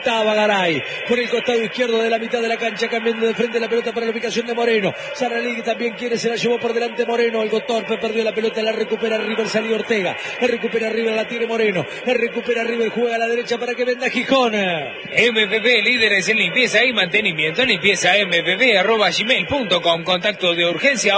Estaba Garay por el costado izquierdo de la mitad de la cancha, cambiando de frente la pelota para la ubicación de Moreno. Saralegui también quiere, se la llevó por delante Moreno. Algo torpe, perdió la pelota, la recupera River, salió Ortega. La recupera River, la tiene Moreno. La recupera River, juega a la derecha para que venda Gijón. MPP, líderes en limpieza y mantenimiento. Limpieza mpp@gmail.com. Contacto de urgencia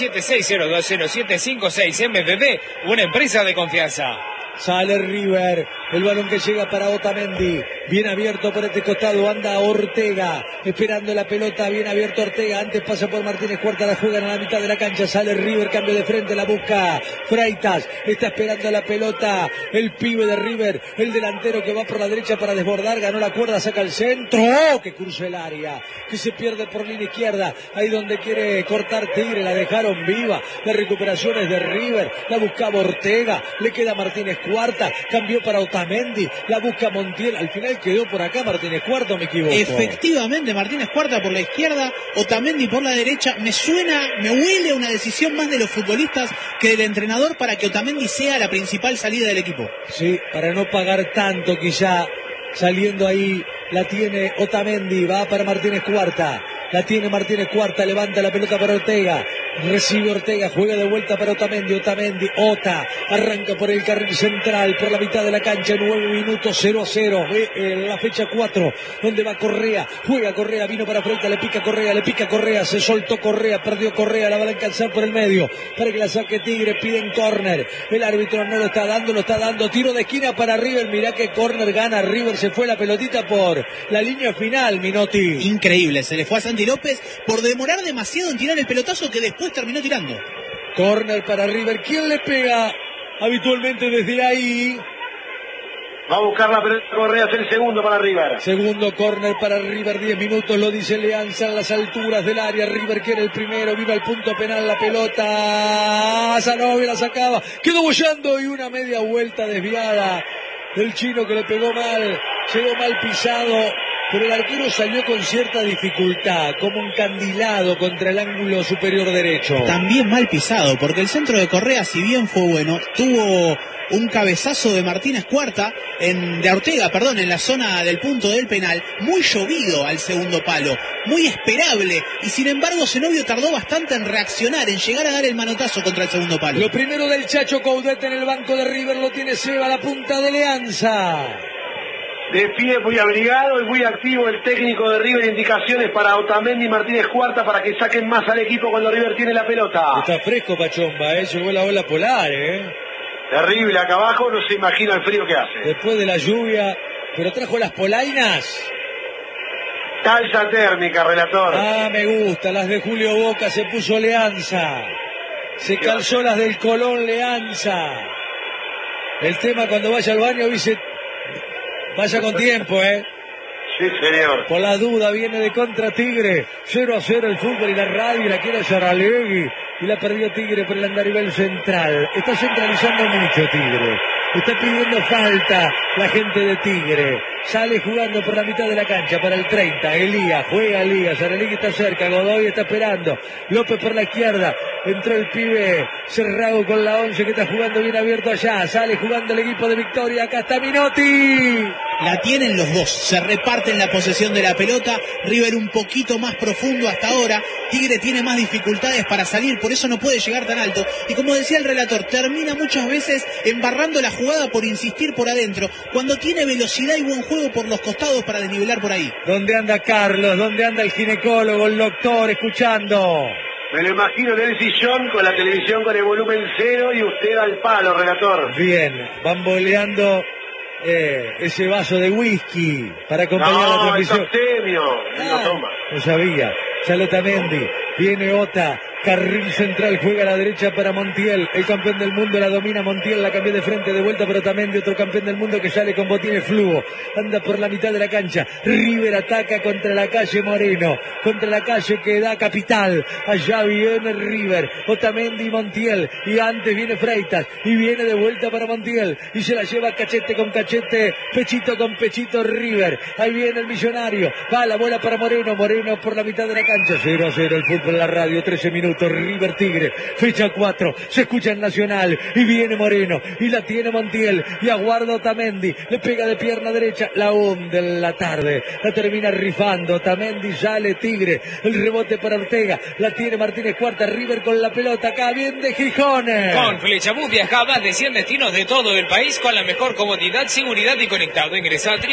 1176020756. MPP, una empresa de confianza. Sale River, el balón que llega para Otamendi, bien abierto por este costado, anda Ortega, esperando la pelota, bien abierto Ortega, antes pasa por Martínez Cuarta, la juegan a la mitad de la cancha, sale River, cambio de frente, la busca Freitas, está esperando la pelota, el pibe de River, el delantero que va por la derecha para desbordar, ganó la cuerda, saca el centro, que cruza el área, que se pierde por línea izquierda, ahí donde quiere cortar Tigre, la dejaron viva, la recuperación es de River, la buscaba Ortega, le queda Martínez Cuarta, cambió para Otamendi, la busca Montiel, al final quedó por acá Martínez Cuarta, ¿o me equivoco? Efectivamente, Martínez Cuarta por la izquierda, Otamendi por la derecha. Me huele a una decisión más de los futbolistas que del entrenador para que Otamendi sea la principal salida del equipo. Sí, para no pagar tanto, quizá saliendo ahí la tiene Otamendi, va para Martínez Cuarta. La tiene Martínez Cuarta, levanta la pelota para Ortega, recibe Ortega, juega de vuelta para Otamendi, Ota, arranca por el carril central, por la mitad de la cancha, 9 minutos, 0-0, la fecha 4, donde va Correa, juega Correa, vino para Freitas, le pica Correa, se soltó Correa, perdió Correa, la va a alcanzar por el medio, para que la saque Tigre, piden córner, el árbitro no lo está dando, tiro de esquina para River, mirá que córner gana River, se fue la pelotita por la línea final, Minotti. Increíble, se le fue a Santi López por demorar demasiado en tirar el pelotazo que después terminó tirando. Córner para River. ¿Quién le pega habitualmente desde ahí? Va a buscar la pelota Correa, es el segundo para River. Segundo córner para River, 10 minutos, lo dice Leanza en las alturas del área. River quiere el primero, vino al punto penal la pelota. Zanobia la sacaba, quedó bollando y una media vuelta desviada del chino que le pegó mal, llegó mal pisado. Pero el arquero salió con cierta dificultad, como un candilado contra el ángulo superior derecho. También mal pisado, porque el centro de Correa, si bien fue bueno, tuvo un cabezazo de Martínez Cuarta, de Ortega, en la zona del punto del penal, muy llovido al segundo palo, muy esperable, y sin embargo Zenobio tardó bastante en reaccionar, en llegar a dar el manotazo contra el segundo palo. Lo primero del Chacho Coudet en el banco de River lo tiene Seba, la punta de Leanza. Defiende muy abrigado y muy activo el técnico de River, indicaciones para Otamendi y Martínez Cuarta para que saquen más al equipo cuando River tiene la pelota. Está fresco Pachomba, llegó la ola polar, Terrible, acá abajo no se imagina el frío que hace. Después de la lluvia, pero trajo las polainas. Calza térmica, relator. Ah, me gusta, las de Julio Boca se puso Leanza. Se calzó las del Colón Leanza. El tema cuando vaya al baño dice... Vaya con tiempo, Sí, señor. Por la duda viene de contra Tigre. 0-0 el fútbol y la radio, la quiere Saralegui. Y la perdió Tigre por el andarivel central. Está centralizando mucho Tigre. Está pidiendo falta la gente de Tigre. Sale jugando por la mitad de la cancha para el 30. Elías, juega Elías. Saralegui está cerca. Godoy está esperando. López por la izquierda. Entró el pibe Cerrado con la 11 que está jugando bien abierto allá. Sale jugando el equipo de Victoria. Acá está Minotti. La tienen los dos. Se reparten la posesión de la pelota. River un poquito más profundo hasta ahora. Tigre tiene más dificultades para salir. Por eso no puede llegar tan alto. Y como decía el relator, termina muchas veces embarrando la jugada por insistir por adentro. Cuando tiene velocidad y buen juego por los costados para desnivelar por ahí. ¿Dónde anda Carlos? ¿Dónde anda el ginecólogo, el doctor, escuchando? Me lo imagino en el sillón con la televisión con el volumen cero y usted al palo, relator. Bien, bamboleando ese vaso de whisky para acompañar la transmisión. No toma. No sabía. Sale Otamendi, viene Ota, carril central, juega a la derecha para Montiel, el campeón del mundo, la domina Montiel, la cambió de frente, de vuelta para Otamendi, otro campeón del mundo que sale con botines fluo, anda por la mitad de la cancha, River ataca contra la calle Moreno, contra la calle que da Capital, allá viene River, Otamendi y Montiel, y antes viene Freitas, y viene de vuelta para Montiel, y se la lleva cachete con cachete, pechito con pechito River, ahí viene el millonario, va la bola para Moreno, Moreno por la mitad de la cancha, 0-0 el fútbol en la radio, 13 minutos. minutos. River Tigre, fecha 4. Se escucha en Nacional y viene Moreno y la tiene Montiel y aguarda Otamendi. Le pega de pierna derecha, la hunde en la tarde. La termina rifando. Otamendi, sale Tigre. El rebote para Ortega. La tiene Martínez Cuarta. River con la pelota. Acá bien de Gijón. Con Flechabús viaja a más de 100 destinos de todo el país con la mejor comodidad, seguridad y conectado. Ingresa a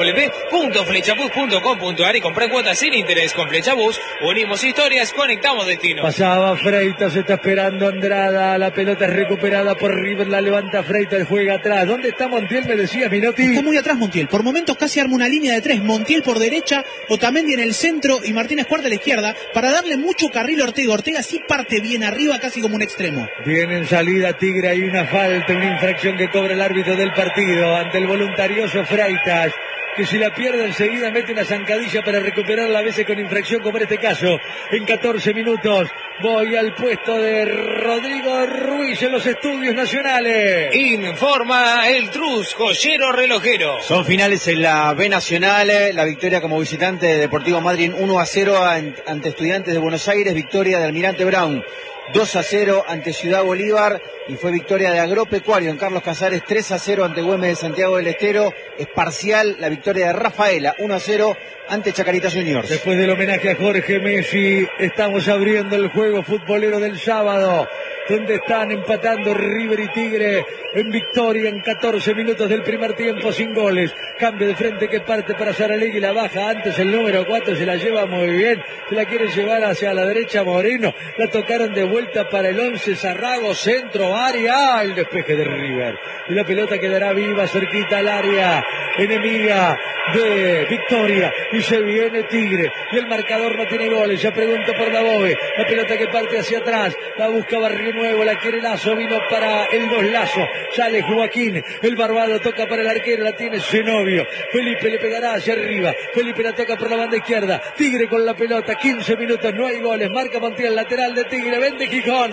www.flechabús.com.ar y compra cuotas sin interés. Con Flechabús unimos historias, conectamos destinos. Pasaba Freitas, está esperando Andrada. La pelota es recuperada por River. La levanta Freitas, juega atrás. ¿Dónde está Montiel? Me decía Minotti. Está muy atrás Montiel. Por momentos casi arma una línea de 3. Montiel por derecha, Otamendi en el centro y Martínez Cuarta a la izquierda para darle mucho carril a Ortega. Ortega sí parte bien arriba, casi como un extremo. Viene en salida Tigre, hay una falta, una infracción que cobra el árbitro del partido ante el voluntarioso Freitas, que si la pierde enseguida mete una zancadilla para recuperarla, a veces con infracción como en este caso. En 14 minutos voy al puesto de Rodrigo Ruiz en los estudios nacionales. Informa el Trus, joyero relojero. Son finales en la B Nacional, la victoria como visitante de Deportivo Madryn 1-0 ante Estudiantes de Buenos Aires, victoria de Almirante Brown 2-0 ante Ciudad Bolívar y fue victoria de Agropecuario en Carlos Casares 3-0 ante Güemes de Santiago del Estero. Es parcial la victoria de Rafaela 1-0 ante Chacarita Juniors. Después del homenaje a Jorge Messi, estamos abriendo el juego futbolero del sábado, donde están empatando River y Tigre en victoria en 14 minutos del primer tiempo sin goles. Cambio de frente que parte para Saralegui, la baja antes el número 4, se la lleva muy bien, se la quiere llevar hacia la derecha Moreno, la tocaron de vuelta para el 11 Zarrago, centro, área, el despeje de River. Y la pelota quedará viva cerquita al área enemiga de Victoria y se viene Tigre y el marcador no tiene goles. Ya pregunto por la Bobe, la pelota que parte hacia atrás, la busca Barrio Nuevo, la quiere Lazo, vino para el 2 Lazo, sale Joaquín, el barbado toca para el arquero, la tiene Zenobio, Felipe le pegará hacia arriba, Felipe la toca por la banda izquierda, Tigre con la pelota, 15 minutos, no hay goles, marca Montiel, lateral de Tigre, vende Gijón.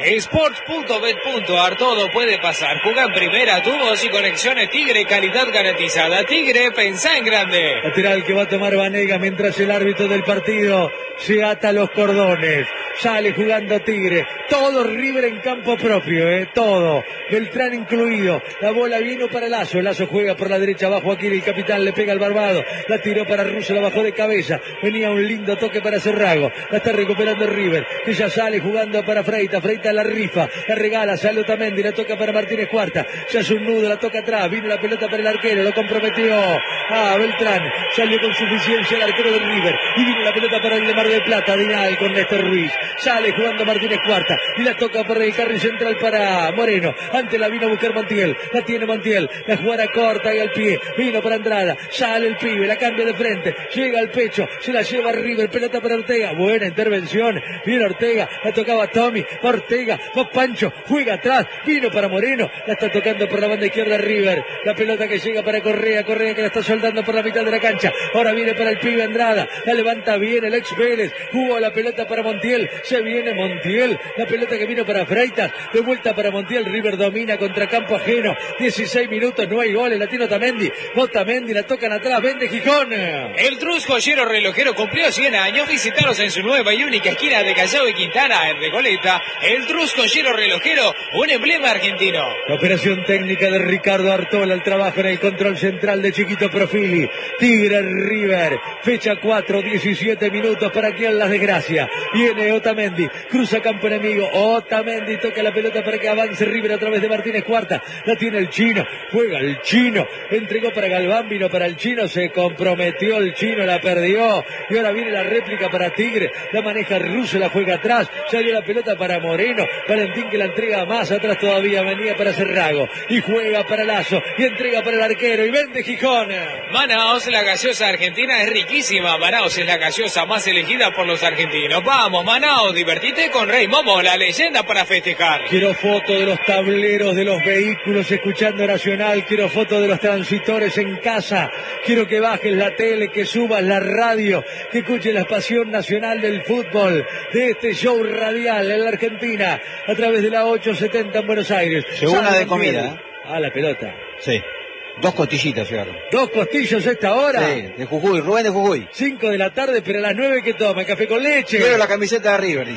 Sports.bet.ar, todo puede pasar, juega en primera, tubos y conexiones Tigre, calidad garantizada. Tigre, pensá en grande. Lateral que va a tomar Vanega mientras el árbitro del partido se ata los cordones. Sale jugando Tigre. Todo River en campo propio, todo. Beltrán incluido. La bola vino para Lazo. Lazo juega por la derecha abajo aquí. El capitán le pega al barbado. La tiró para Russo, la bajó de cabeza. Venía un lindo toque para Cerrago. La está recuperando River, que ya sale jugando para Freitas. Freitas la rifa, la regala, sale Otamendi, la toca para Martínez Cuarta. Se hace un nudo, la toca atrás. Vino la pelota para el arquero, lo comprometió. Beltrán. Salió con suficiencia el arquero de River. Y vino la pelota para el de Mar del Plata. Dinal con Néstor Ruiz. Sale jugando Martínez Cuarta. Y la toca por el carril central para Moreno. Antes la vino a buscar Montiel. La tiene Montiel. La jugada corta y al pie. Vino para Andrada. Sale el pibe. La cambia de frente. Llega al pecho. Se la lleva River. Pelota para Ortega. Buena intervención. Viene Ortega. La tocaba Tommy. Va Ortega. Va Pancho. Juega atrás. Vino para Moreno. La está tocando por la banda izquierda River. La pelota que llega para Correa. Correa que la está soldando por la mitad de la cancha. Ahora viene para el pibe Andrada. La levanta bien el ex Vélez. Jugó la pelota para Montiel. Se viene Montiel. La pelota que vino para Freitas. De vuelta para Montiel. River domina contra campo ajeno. 16 minutos. No hay goles. La tiene Otamendi. Otamendi la tocan atrás. Vende Gijón. El Trus joyero relojero cumplió 100 años. Visitaros en su nueva y única esquina de Callao y Quintana, en Recoleta. El Trus joyero relojero, un emblema argentino. La operación técnica de Ricardo Artola. El trabajo en el control central de Chiquito Profili. Tigre River. Fecha 4, 17 minutos. ¿Para quién las desgracia? Viene Otamendi. Cruza campo enemigo. Otamendi toca la pelota para que avance River a través de Martínez Cuarta. La tiene el Chino. Juega el Chino. Entregó para Galván. Vino para el Chino. Se comprometió el Chino. La perdió. Y ahora viene la réplica para Tigre. La maneja Russo. La juega atrás. Salió la pelota para Moreno. Valentín que la entrega más atrás todavía. Venía para Cerrago. Y juega para Lazo. Y entrega para el arquero. Y vende Gijón. Manaos, la gaseosa argentina es riquísima. Manaos es la gaseosa más elegida por los argentinos. Vamos, Manaos, divertite con Rey Momo, la leyenda para festejar. Quiero foto de los tableros de los vehículos escuchando Nacional. Quiero foto de los transitores en casa. Quiero que bajes la tele, que subas la radio, que escuches la pasión nacional del fútbol, de este show radial en la Argentina, a través de la 870 en Buenos Aires. Segunda de comida. La pelota. Sí. 2 costillitas llegaron. 2 costillos a esta hora. Sí, de Jujuy, Rubén de Jujuy. 5 de la tarde, pero a las 9 que toma, café con leche. Pero la camiseta de River, dice.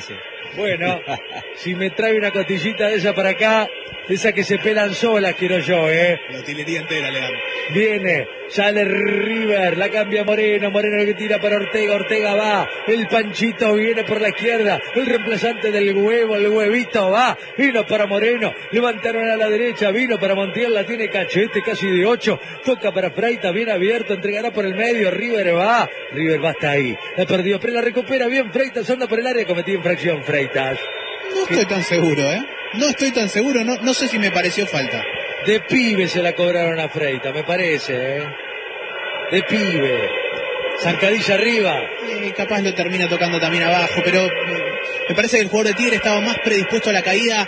Bueno, si me trae una costillita de esa para acá, de esas que se pelan solas, quiero yo, La utilería entera le dan. Viene, sale River, la cambia Moreno, Moreno que tira para Ortega, Ortega va, el Panchito viene por la izquierda, el reemplazante del huevo, el huevito va, vino para Moreno, levantaron a la derecha, vino para Montiel, la tiene Cachete casi de 8, toca para Freitas, bien abierto, entregará por el medio, River va hasta ahí, la perdió, pero la recupera bien Freitas, anda por el área, cometió infracción Freitas. No estoy tan seguro, No estoy tan seguro, no sé si me pareció falta. De pibe se la cobraron a Freitas, me parece, De pibe. Zancadilla arriba. Capaz lo termina tocando también abajo, pero me parece que el jugador de Tigre estaba más predispuesto a la caída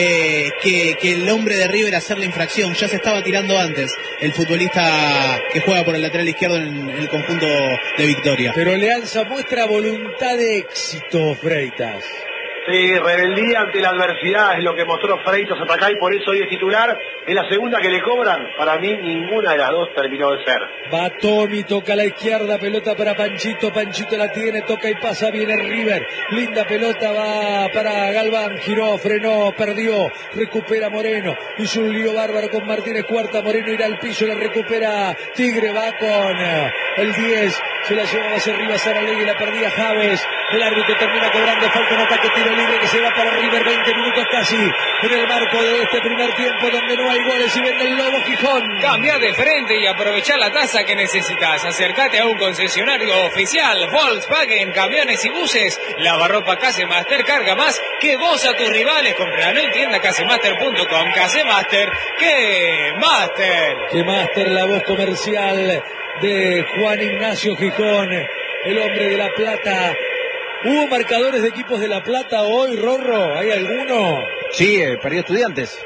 que el hombre de River a hacer la infracción. Ya se estaba tirando antes el futbolista que juega por el lateral izquierdo en el conjunto de Victoria. Pero Leanza muestra voluntad de éxito, Freitas. Sí, rebeldía ante la adversidad es lo que mostró Freitas hasta acá y por eso hoy es titular. En la segunda que le cobran, para mí ninguna de las dos terminó de ser. Va Tommy, toca a la izquierda, pelota para Panchito, Panchito la tiene, toca y pasa, viene River, linda pelota, va para Galván, giró, frenó, perdió, recupera Moreno, hizo un lío bárbaro con Martínez Cuarta, Moreno irá al piso, la recupera Tigre, va con el 10, se la lleva hacia arriba Saralegui, la perdía Javes, el árbitro termina cobrando falta, un ataque, tiro libre que se va para River, 20 minutos casi, en el marco de este primer tiempo donde no hay goles y vende el Lobo Gijón. Cambia de frente y aprovechar la tasa que necesitas. Acércate a un concesionario oficial Volkswagen, camiones y buses. Lavarropa Casemaster carga más que vos a tus rivales. Compralo en tienda casemaster.com. Casemaster, ¡qué Master! ¡Qué Master! La voz comercial de Juan Ignacio Gijón, el hombre de La Plata. ¿Hubo marcadores de equipos de La Plata hoy, Rorro? ¿Hay alguno? Sí, perdió Estudiantes.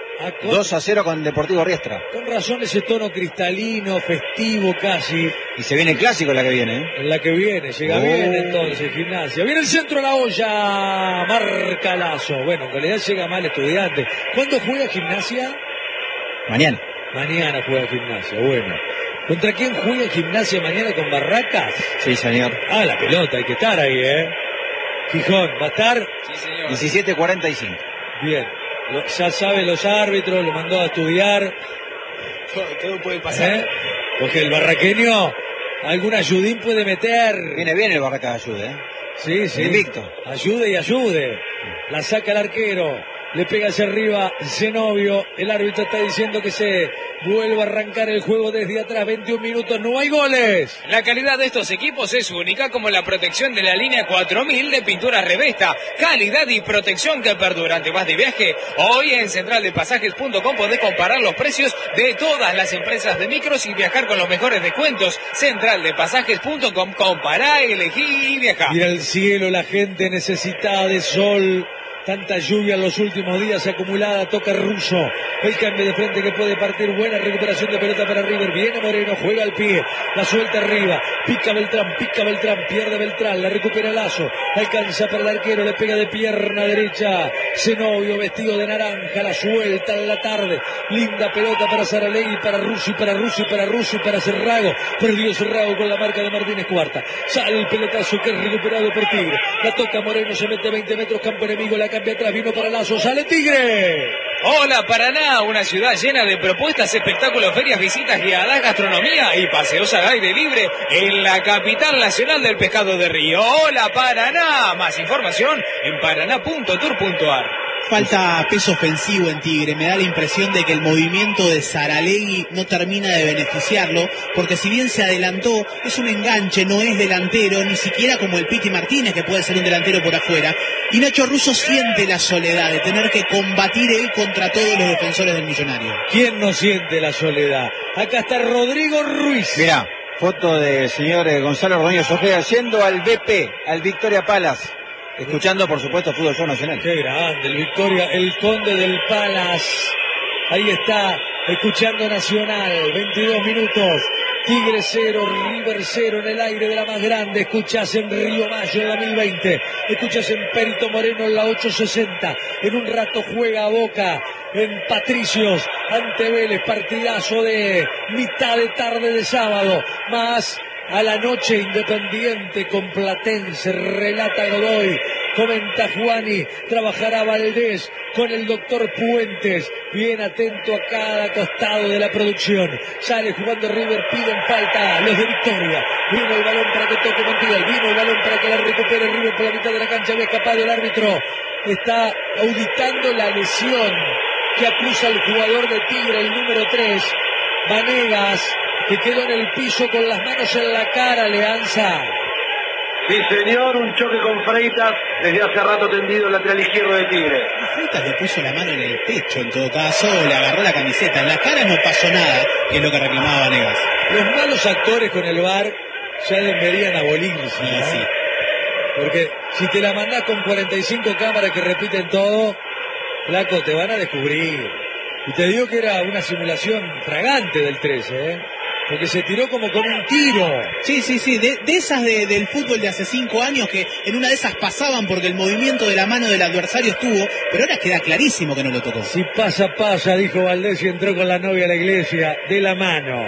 2-0 con Deportivo Riestra. Con razón ese tono cristalino, festivo casi. Y se viene el clásico en la que viene, En la que viene, llega bien entonces, Gimnasia. Viene el centro a la olla, marca Lazo. Bueno, en realidad llega mal Estudiante. ¿Cuándo juega Gimnasia? Mañana. Mañana juega Gimnasia, bueno. ¿Contra quién juega Gimnasia mañana, con Barracas? Sí, señor. Ah, la pelota, hay que estar ahí, Gijón, ¿va a estar? Sí, señor. 17:45. Bien. Ya sabe los árbitros, lo mandó a estudiar. Todo puede pasar. Porque el barraqueño algún ayudín puede meter. Viene bien el Barracas ayude, Sí, sí. Invicto. Ayude y ayude. La saca el arquero. Le pega hacia arriba Zenobio. El árbitro está diciendo que se vuelva a arrancar el juego desde atrás. 21 minutos, no hay goles. La calidad de estos equipos es única, como la protección de la línea 4000 de Pinturas Revesta. Calidad y protección que perdura. ¿Te vas de viaje? Hoy en centraldepasajes.com podés comparar los precios de todas las empresas de micros y viajar con los mejores descuentos. Centraldepasajes.com. Compará, elegí y viajá. Mira el cielo, la gente necesitada de sol. Tanta lluvia en los últimos días acumulada, toca Russo, el cambio de frente que puede partir, buena recuperación de pelota para River, viene Moreno, juega al pie, la suelta arriba, pica Beltrán, pierde Beltrán, la recupera Lazo, alcanza para el arquero, le pega de pierna derecha, Zenobio vestido de naranja, la suelta en la tarde, linda pelota para Saralegui, para Russo, para Cerrago, perdió Cerrago con la marca de Martínez Cuarta, sale el pelotazo que es recuperado por Tigre, la toca Moreno, se mete 20 metros, campo enemigo, la cambia atrás, vino para Lazo, sale Tigre. Hola Paraná, una ciudad llena de propuestas, espectáculos, ferias, visitas guiadas, gastronomía y paseos al aire libre en la capital nacional del pescado de río. Hola Paraná, más información en paraná.tour.ar. Falta peso ofensivo en Tigre, me da la impresión de que el movimiento de Saralegui no termina de beneficiarlo, porque si bien se adelantó, es un enganche, no es delantero, ni siquiera como el Piti Martínez, que puede ser un delantero por afuera, y Nacho Russo siente la soledad de tener que combatir él contra todos los defensores del Millonario. ¿Quién no siente la soledad? Acá está Rodrigo Ruiz. Mirá, foto del señor Gonzalo Rodríguez Ojeda yendo al BP, al Victoria Palace. Escuchando, por supuesto, Fútbol Show Nacional. Qué grande, el Victoria, el Conde del Palace. Ahí está, escuchando Nacional, 22 minutos. Tigre 0, River 0 en el aire de la más grande. Escuchás en Río Mayo en la 1020. Escuchás en Perito Moreno en la 860. En un rato juega Boca en Patricios ante Vélez. Partidazo de mitad de tarde de sábado. Más a la noche Independiente con Platense, relata Godoy. comenta Juani, trabajará Valdés con el doctor Puentes, bien atento a cada costado de la producción. Sale jugando River, piden falta los de Victoria. Vino el balón para que toque Montiel, vino el balón para que la recupere River por la mitad de la cancha, había escapado el árbitro. Está auditando la lesión que acusa el jugador de Tigre, el número 3, Vanegas, que quedó en el piso con las manos en la cara, Leanza. Sí, señor, un choque con Freitas, desde hace rato tendido el lateral izquierdo de Tigre. Freitas le puso la mano en el pecho, en todo caso, le agarró la camiseta. En la cara no pasó nada, que es lo que reclamaba Vanegas. Los malos actores con el VAR ya deberían abolirse, ¿no? Sí. Porque si te la mandás con 45 cámaras que repiten todo, flaco, te van a descubrir. Y te digo que era una simulación fragante del 13, porque se tiró como con un tiro. Sí, de esas del fútbol de hace 5 años que en una de esas pasaban porque el movimiento de la mano del adversario estuvo, pero ahora queda clarísimo que no lo tocó. Si pasa, pasa, dijo Valdés y entró con la novia a la iglesia, de la mano.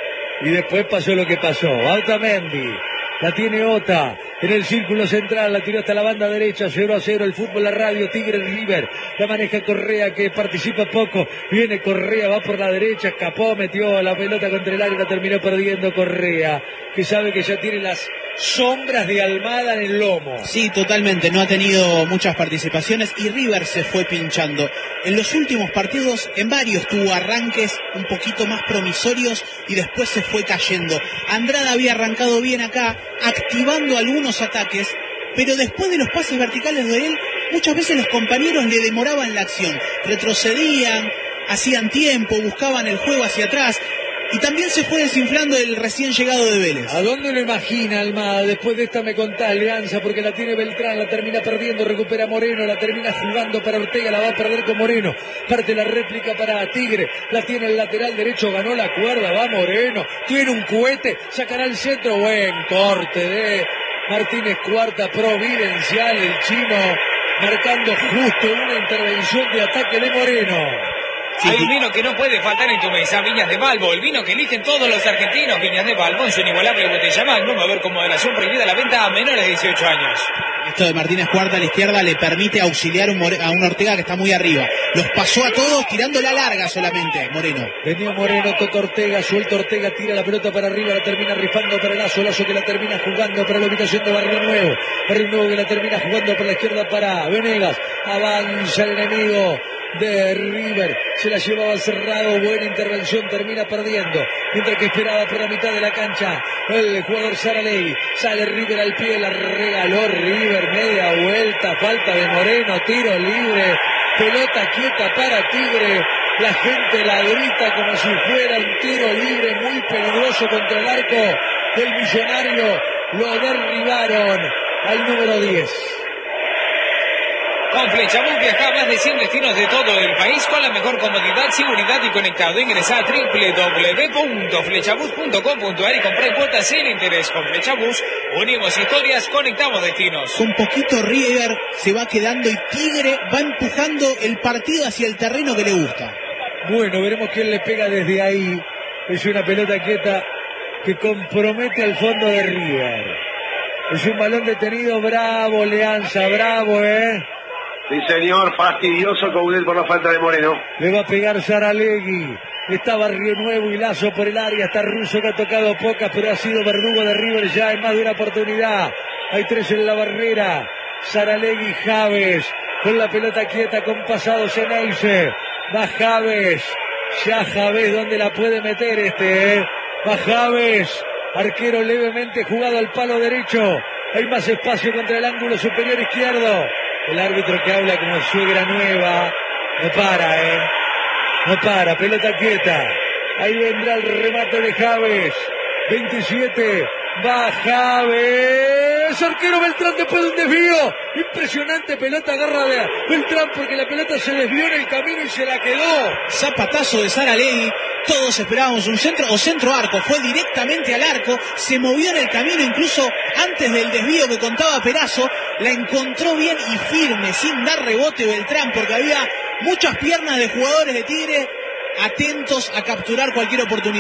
Y después pasó lo que pasó. Otamendi, la tiene Ota, en el círculo central, la tiró hasta la banda derecha, 0-0, el fútbol, la radio, Tigre River, la maneja Correa, que participa poco, viene Correa, va por la derecha, escapó, metió la pelota contra el área, la terminó perdiendo Correa, que sabe que ya tiene las sombras de Almada en el lomo. Sí, totalmente, no ha tenido muchas participaciones y River se fue pinchando. En los últimos partidos, en varios tuvo arranques un poquito más promisorios y después se fue cayendo. Andrada había arrancado bien acá, activando algunos ataques, pero después de los pases verticales de él, muchas veces los compañeros le demoraban la acción, retrocedían, hacían tiempo, buscaban el juego hacia atrás. Y también se fue desinflando el recién llegado de Vélez. ¿A dónde lo imagina Almada? Después de esta me contás, Leanza, porque la tiene Beltrán, la termina perdiendo, recupera Moreno, la termina jugando para Ortega, la va a perder con Moreno. Parte la réplica para Tigre, la tiene el lateral derecho, ganó la cuerda, va Moreno, tiene un cohete, sacará el centro, buen corte de Martínez Cuarta, providencial el chino, marcando justo una intervención de ataque de Moreno. Sí. Hay un vino que no puede faltar en tu mesa, Viñas de Balbo, el vino que eligen todos los argentinos. Viñas de Balbo en su inigualable botella Magnum, a ver con moderación, prohibida la venta a menores de 18 años. Esto de Martínez Cuarta a la izquierda le permite auxiliar a un Ortega que está muy arriba. Los pasó a todos tirándola larga solamente, Moreno. Venía Moreno, toca Ortega, suelta Ortega, tira la pelota para arriba, la termina rifando para Lazo, Lazo que la termina jugando para la ubicación de Barrio Nuevo que la termina jugando por la izquierda para Venegas, avanza el enemigo de River, se la llevaba cerrado, buena intervención, termina perdiendo, mientras que esperaba por la mitad de la cancha el jugador Saralegui, sale River al pie, la regaló River, media vuelta, falta de Moreno, tiro libre, pelota quieta para Tigre, la gente la grita como si fuera un tiro libre muy peligroso contra el arco del Millonario, lo derribaron al número 10. Con Flechabús viaja a más de 100 destinos de todo el país con la mejor comodidad, seguridad y conectado. Ingresa a www.flechabús.com.ar y compra en cuotas sin interés. Con Flechabús unimos historias, conectamos destinos. Con poquito River se va quedando y Tigre va empujando el partido hacia el terreno que le gusta. Bueno, veremos quién le pega desde ahí. Es una pelota quieta que compromete al fondo de River. Es un balón detenido, bravo Leanza, bravo, Sí, señor, fastidioso Coudet por la falta de Moreno. Le va a pegar Saralegui. Está Barrio Nuevo y Lazo por el área. Está Russo que ha tocado pocas, pero ha sido verdugo de River ya en más de una oportunidad. Hay 3 en la barrera. Saralegui, Javes, con la pelota quieta, con pasado Ceneice. Va Javes. Ya Javes, ¿dónde la puede meter Va Javes. Arquero levemente jugado al palo derecho. Hay más espacio contra el ángulo superior izquierdo. El árbitro que habla como suegra nueva. No para, No para, pelota quieta. Ahí vendrá el remate de Javes. 27. Va Javes. Arquero Beltrán después de un desvío. Impresionante pelota, agarra de Beltrán porque la pelota se desvió en el camino y se la quedó. Zapatazo de Saralegui. Todos esperábamos un centro o centro arco. Fue directamente al arco. Se movió en el camino incluso antes del desvío que contaba Perazo. La encontró bien y firme, sin dar rebote Beltrán, porque había muchas piernas de jugadores de Tigre atentos a capturar cualquier oportunidad.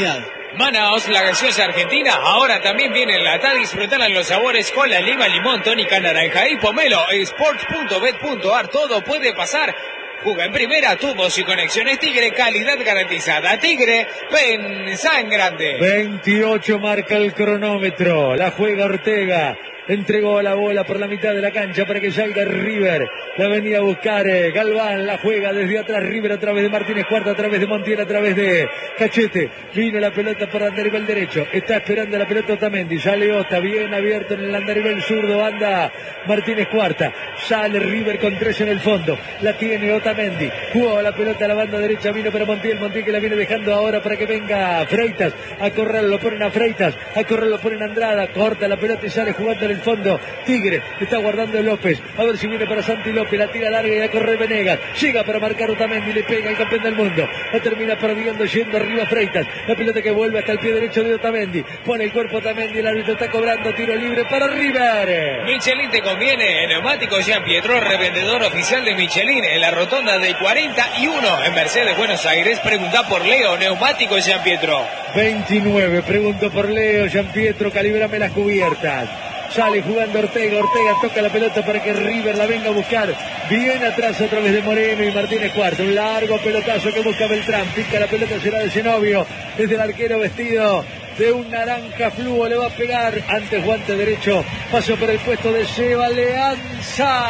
Manaos, la gaseosa argentina, ahora también viene enlatada. Disfrutarla en los sabores cola, lima, limón, tónica, naranja y pomelo. Sports.bet.ar, todo puede pasar. Juega en primera, tubos y conexiones Tigre, calidad garantizada. Tigre, pensá en grande. 28 marca el cronómetro, la juega Ortega. Entregó la bola por la mitad de la cancha para que salga River. La venía a buscar Galván, la juega desde atrás River a través de Martínez Cuarta, a través de Montiel, a través de Cachete. Vino la pelota por andarivel derecho. Está esperando la pelota Otamendi. Sale Ota, bien abierto en el andarivel zurdo. Anda Martínez Cuarta. Sale River con 3 en el fondo. La tiene Otamendi. Jugó la pelota a la banda derecha. Vino para Montiel. Montiel que la viene dejando ahora para que venga Freitas. A correr lo ponen a Freitas. A correr lo ponen a Andrada. Corta la pelota y sale jugando en el fondo. Tigre está guardando López. A ver si viene para Santi López. La tira larga y a correr Venegas. Llega para marcar Otamendi. Le pega el campeón del mundo. La termina perdiendo yendo arriba Freitas. La pelota que vuelve hasta el pie derecho de Otamendi. Pone el cuerpo Otamendi. El árbitro está cobrando tiro libre para River. Michelin te conviene. Neumáticos Jean Pietro, revendedor oficial de Michelin en la rotonda de 41 en Mercedes, Buenos Aires. Pregunta por Leo. Neumáticos Jean Pietro. 29. Pregunto por Leo. Jean Pietro, calibrame las cubiertas. Sale jugando Ortega. Ortega toca la pelota para que River la venga a buscar. Bien atrás a través de Moreno y Martínez Cuarta. Un largo pelotazo que busca Beltrán. Pica la pelota, será de Zenobio. Desde el arquero vestido de un naranja fluo. Le va a pegar. Antes guante derecho. Paso por el puesto de Seba Leanza.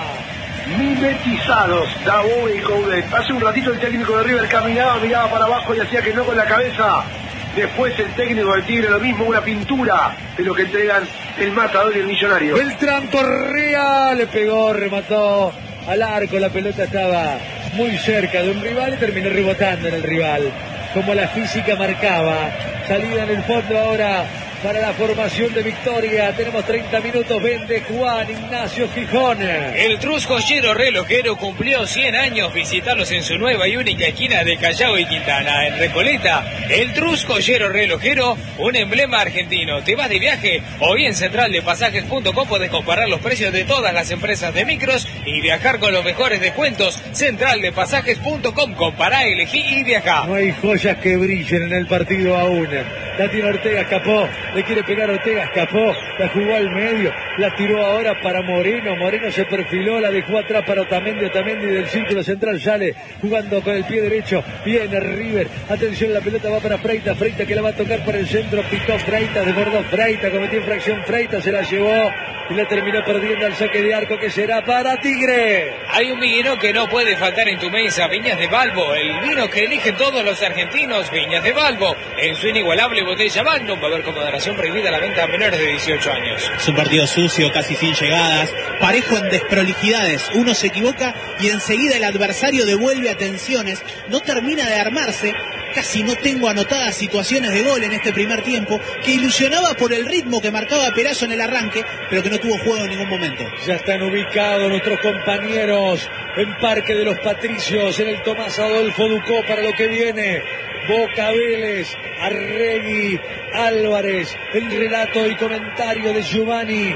Mimetizados, Dabove y Coudet. Hace un ratito el técnico de River caminaba, miraba para abajo y hacía que no con la cabeza. Después el técnico del Tigre lo mismo, una pintura de lo que entregan el Matador y el Millonario. Beltrán Correa le pegó, remató al arco. La pelota estaba muy cerca de un rival y terminó rebotando en el rival. Como la física marcaba. Salida en el fondo ahora para la formación de Victoria. Tenemos 30 minutos. Vende Juan Ignacio Gijón. El Trus Joyero Relojero cumplió 100 años. Visitarlos en su nueva y única esquina de Callao y Quintana, en Recoleta. El Trus Joyero Relojero, un emblema argentino. ¿Te vas de viaje? Hoy en centraldepasajes.com podés comparar los precios de todas las empresas de micros y viajar con los mejores descuentos. Centraldepasajes.com. Compará, elegí y viajá. No hay joyas que brillen en el partido aún. La tiene Ortega, escapó. Le quiere pegar Ortega, escapó, la jugó al medio, la tiró ahora para Moreno. Moreno se perfiló, la dejó atrás para Otamendi. Otamendi del círculo central sale jugando con el pie derecho. Viene River, atención, la pelota va para Freitas. Freitas que la va a tocar por el centro. Picó Freitas, desbordó Freitas, cometió infracción Freitas, se la llevó y la terminó perdiendo al saque de arco, que será para Tigre. Hay un vino que no puede faltar en tu mesa, Viñas de Balbo, el vino que eligen todos los argentinos. Viñas de Balbo, en su inigualable botella Magnum. Va a haber con moderación prohibida la venta a menores de 18 años. Es un partido sucio, casi sin llegadas, parejo en desprolijidades. Uno se equivoca y enseguida el adversario devuelve atenciones. No termina de armarse. Casi no tengo anotadas situaciones de gol en este primer tiempo, que ilusionaba por el ritmo que marcaba Perazo en el arranque, pero que no tuvo juego en ningún momento. Ya están ubicados nuestros compañeros en Parque de los Patricios, en el Tomás Adolfo Ducó, para lo que viene. Boca, Vélez, Arregui, Álvarez, el relato y comentario de Giovanni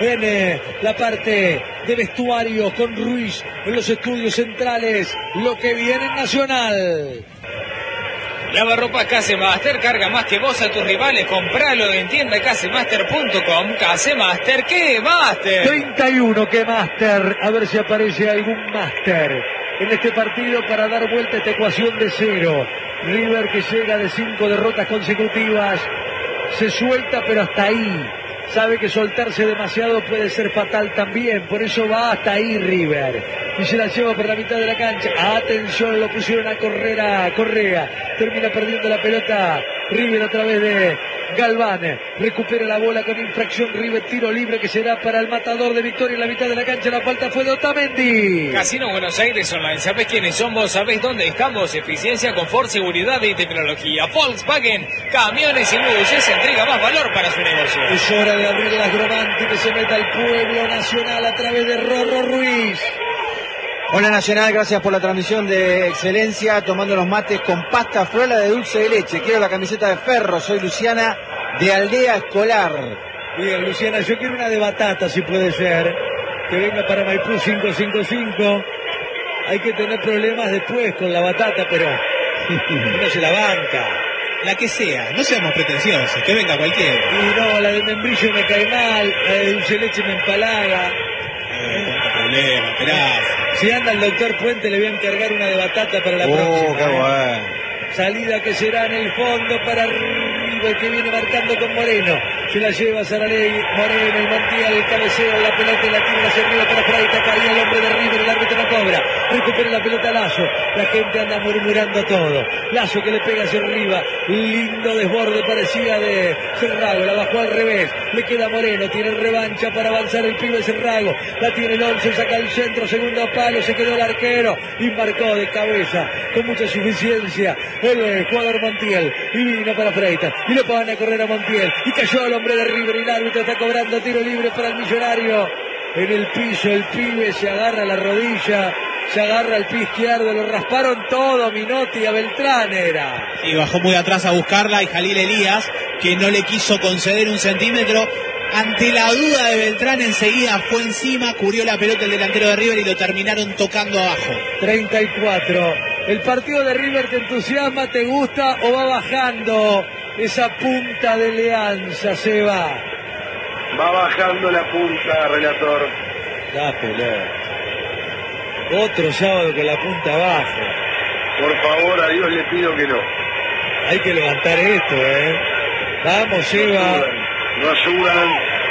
en la parte de vestuario con Ruiz en los estudios centrales. Lo que viene en Nacional. Lavarropa Casemaster, carga más que vos a tus rivales. Compralo en tiendacasemaster.com. Casemaster, ¿qué Master? 31, ¿qué Master? A ver si aparece algún Master en este partido para dar vuelta a esta ecuación de 0. River, que llega de 5 derrotas consecutivas, se suelta, pero hasta ahí. Sabe que soltarse demasiado puede ser fatal también, por eso va hasta ahí River. Y se la lleva por la mitad de la cancha. Atención, lo pusieron a correr a Correa. Termina perdiendo la pelota River a través de Galván. Recupera la bola con infracción River. Tiro libre que será para el Matador de Victoria en la mitad de la cancha. La falta fue de Otamendi. Casino Buenos Aires Online. ¿Sabés quiénes somos? ¿Sabés dónde estamos? Eficiencia, confort, seguridad y tecnología. Volkswagen, camiones y buses, entrega más valor para su negocio. Es hora de abrir las Gromanti, que se meta al pueblo nacional a través de Rorro Ruiz. Hola Nacional, gracias por la transmisión de excelencia, tomando los mates con pasta Fruela de dulce de leche. Quiero la camiseta de Ferro, soy Luciana de Aldea Escolar. Bien, Luciana, yo quiero una de batata, si puede ser, que venga para Maipú 555. Hay que tener problemas después con la batata, pero no se la banca. La que sea, no seamos pretenciosos, que venga cualquiera. Y no, la de membrillo me cae mal, la de dulce leche me empalaga. Cuánto problema, esperás. Si anda el doctor Puente le voy a encargar una de batata para la próxima. Qué bueno. Salida que será en el fondo para River, que viene marcando con Moreno. Se la lleva Saralegui, Moreno y Montiel, cabecea la pelota y la tira hacia arriba para Freita. Caía el hombre de River, el árbitro no cobra. Recupera la pelota Lazo. La gente anda murmurando todo. Lazo que le pega hacia arriba. Lindo desborde parecía de Cerrago. La bajó al revés. Le queda Moreno. Tiene revancha para avanzar el pibe Cerrago. La tiene el 11, saca el centro, segundo palo. Se quedó el arquero y marcó de cabeza con mucha suficiencia el jugador Montiel. Y vino para Freitas. Y lo van a correr a Montiel. Y cayó el hombre de River. Y el árbitro está cobrando tiro libre para el Millonario. En el piso el pibe se agarra la rodilla. Se agarra el pie izquierdo, lo rasparon todo, Minotti a Beltrán era. Y bajó muy atrás a buscarla y Jalil Elías, que no le quiso conceder un centímetro. Ante la duda de Beltrán enseguida fue encima, cubrió la pelota el delantero de River y lo terminaron tocando abajo. 34. ¿El partido de River te entusiasma, te gusta o va bajando esa punta de Leanza, Seba? Va bajando la punta, relator. La pelota. Otro sábado con la punta abajo. Por favor, a Dios le pido que no. Hay que levantar esto, Vamos, Seba. No ayudan.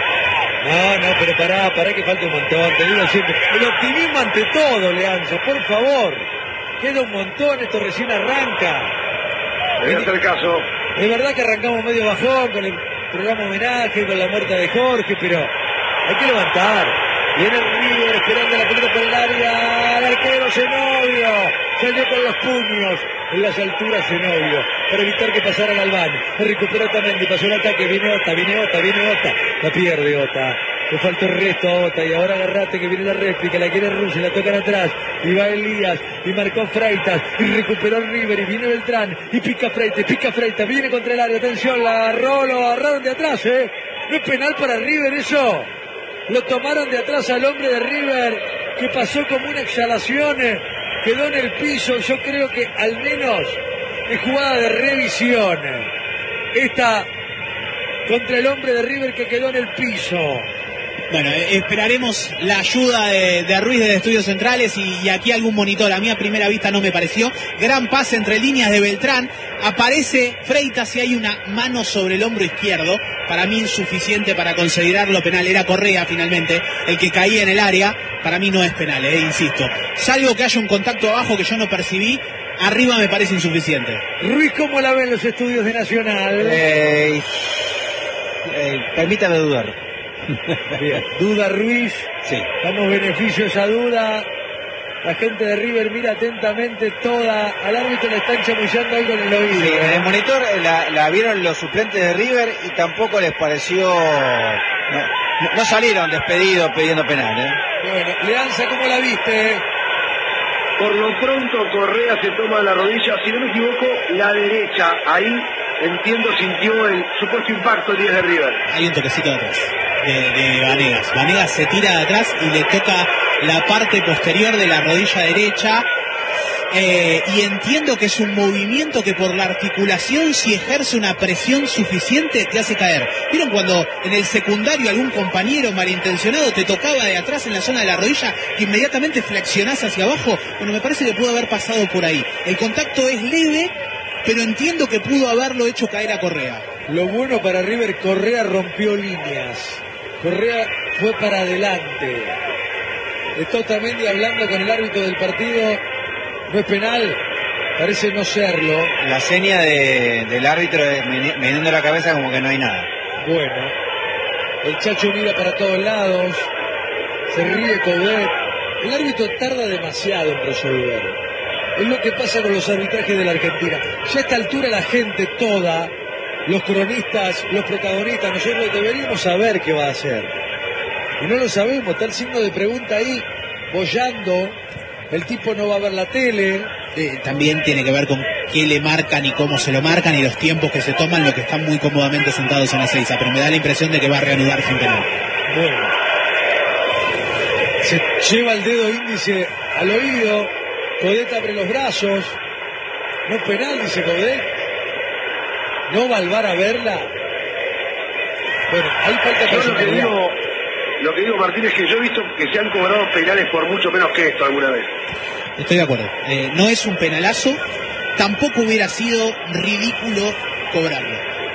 No, pero pará que falta un montón. Te digo siempre. El optimismo ante todo, Leanza, por favor. Queda un montón, esto recién arranca. Voy a hacer caso. Es verdad que arrancamos medio bajón con el programa homenaje, con la muerte de Jorge, pero hay que levantar. Viene River esperando la pelota por el área. El arquero Zenobio salió con los puños en las alturas Zenobio para evitar que pasara Galván. Recuperó Otamendi, pasó el ataque. Viene Ota. La pierde Ota. Le faltó el resto a Ota y ahora agarrate que viene la réplica. La quiere Russo, la tocan atrás. Y va Elías y marcó Freitas y recuperó River y viene Beltrán y pica Freitas. Viene contra el área. Atención, lo agarraron de atrás, ¿No es penal para River eso? Lo tomaron de atrás al hombre de River, que pasó como una exhalación, quedó en el piso. Yo creo que al menos es jugada de revisión. Esta contra el hombre de River que quedó en el piso. Bueno, esperaremos la ayuda de Ruiz de Estudios Centrales y aquí algún monitor. A mí a primera vista no me pareció. Gran pase entre líneas de Beltrán. Aparece Freitas y hay una mano sobre el hombro izquierdo. Para mí insuficiente para considerarlo penal. Era Correa finalmente el que caía en el área. Para mí no es penal, insisto. Salvo que haya un contacto abajo que yo no percibí. Arriba me parece insuficiente. Ruiz, ¿cómo la ven los estudios de Nacional? Permítame dudar. Bien, duda Ruiz. Sí. Damos beneficio a esa duda. La gente de River mira atentamente toda. Al árbitro le están chamullando algo en el oído. Sí, en el monitor la vieron los suplentes de River y tampoco les pareció... No salieron despedidos pidiendo penal, Bueno, Leanza, ¿cómo la viste? Por lo pronto Correa se toma la rodilla, si no me equivoco, la derecha. Ahí, entiendo, sintió el supuesto impacto el 10 de River. Hay un toquecito de atrás de Vanegas. Vanegas se tira de atrás y le toca la parte posterior de la rodilla derecha. Y entiendo que es un movimiento que por la articulación, si ejerce una presión suficiente, te hace caer. ¿Vieron cuando en el secundario algún compañero malintencionado te tocaba de atrás en la zona de la rodilla, que inmediatamente flexionás hacia abajo? Bueno, me parece que pudo haber pasado por ahí. El contacto es leve, pero entiendo que pudo haberlo hecho caer a Correa. Lo bueno para River, Correa rompió líneas. Correa fue para adelante. Está Otamendi hablando con el árbitro del partido. ¿No es penal? Parece no serlo. La seña del árbitro es meneando la cabeza como que no hay nada. Bueno, el Chacho mira para todos lados. Se ríe Coudet. El árbitro tarda demasiado en resolver. Es lo que pasa con los arbitrajes de la Argentina. Ya a esta altura la gente toda, los cronistas, los protagonistas, nosotros deberíamos saber qué va a hacer. Y no lo sabemos, está el signo de pregunta ahí, boyando. El tipo no va a ver la tele. También tiene que ver con qué le marcan y cómo se lo marcan y los tiempos que se toman, lo que están muy cómodamente sentados en la 6. Pero me da la impresión de que va a reanudar sin penal. Bueno, se lleva el dedo índice al oído. Coudet abre los brazos. No es penal, dice Coudet. ¿No va al VAR a verla? Bueno, ahí falta personalidad. Lo que digo, Martín, es que yo he visto que se han cobrado penales por mucho menos que esto alguna vez. Estoy de acuerdo. No es un penalazo. Tampoco hubiera sido ridículo cobrarlo.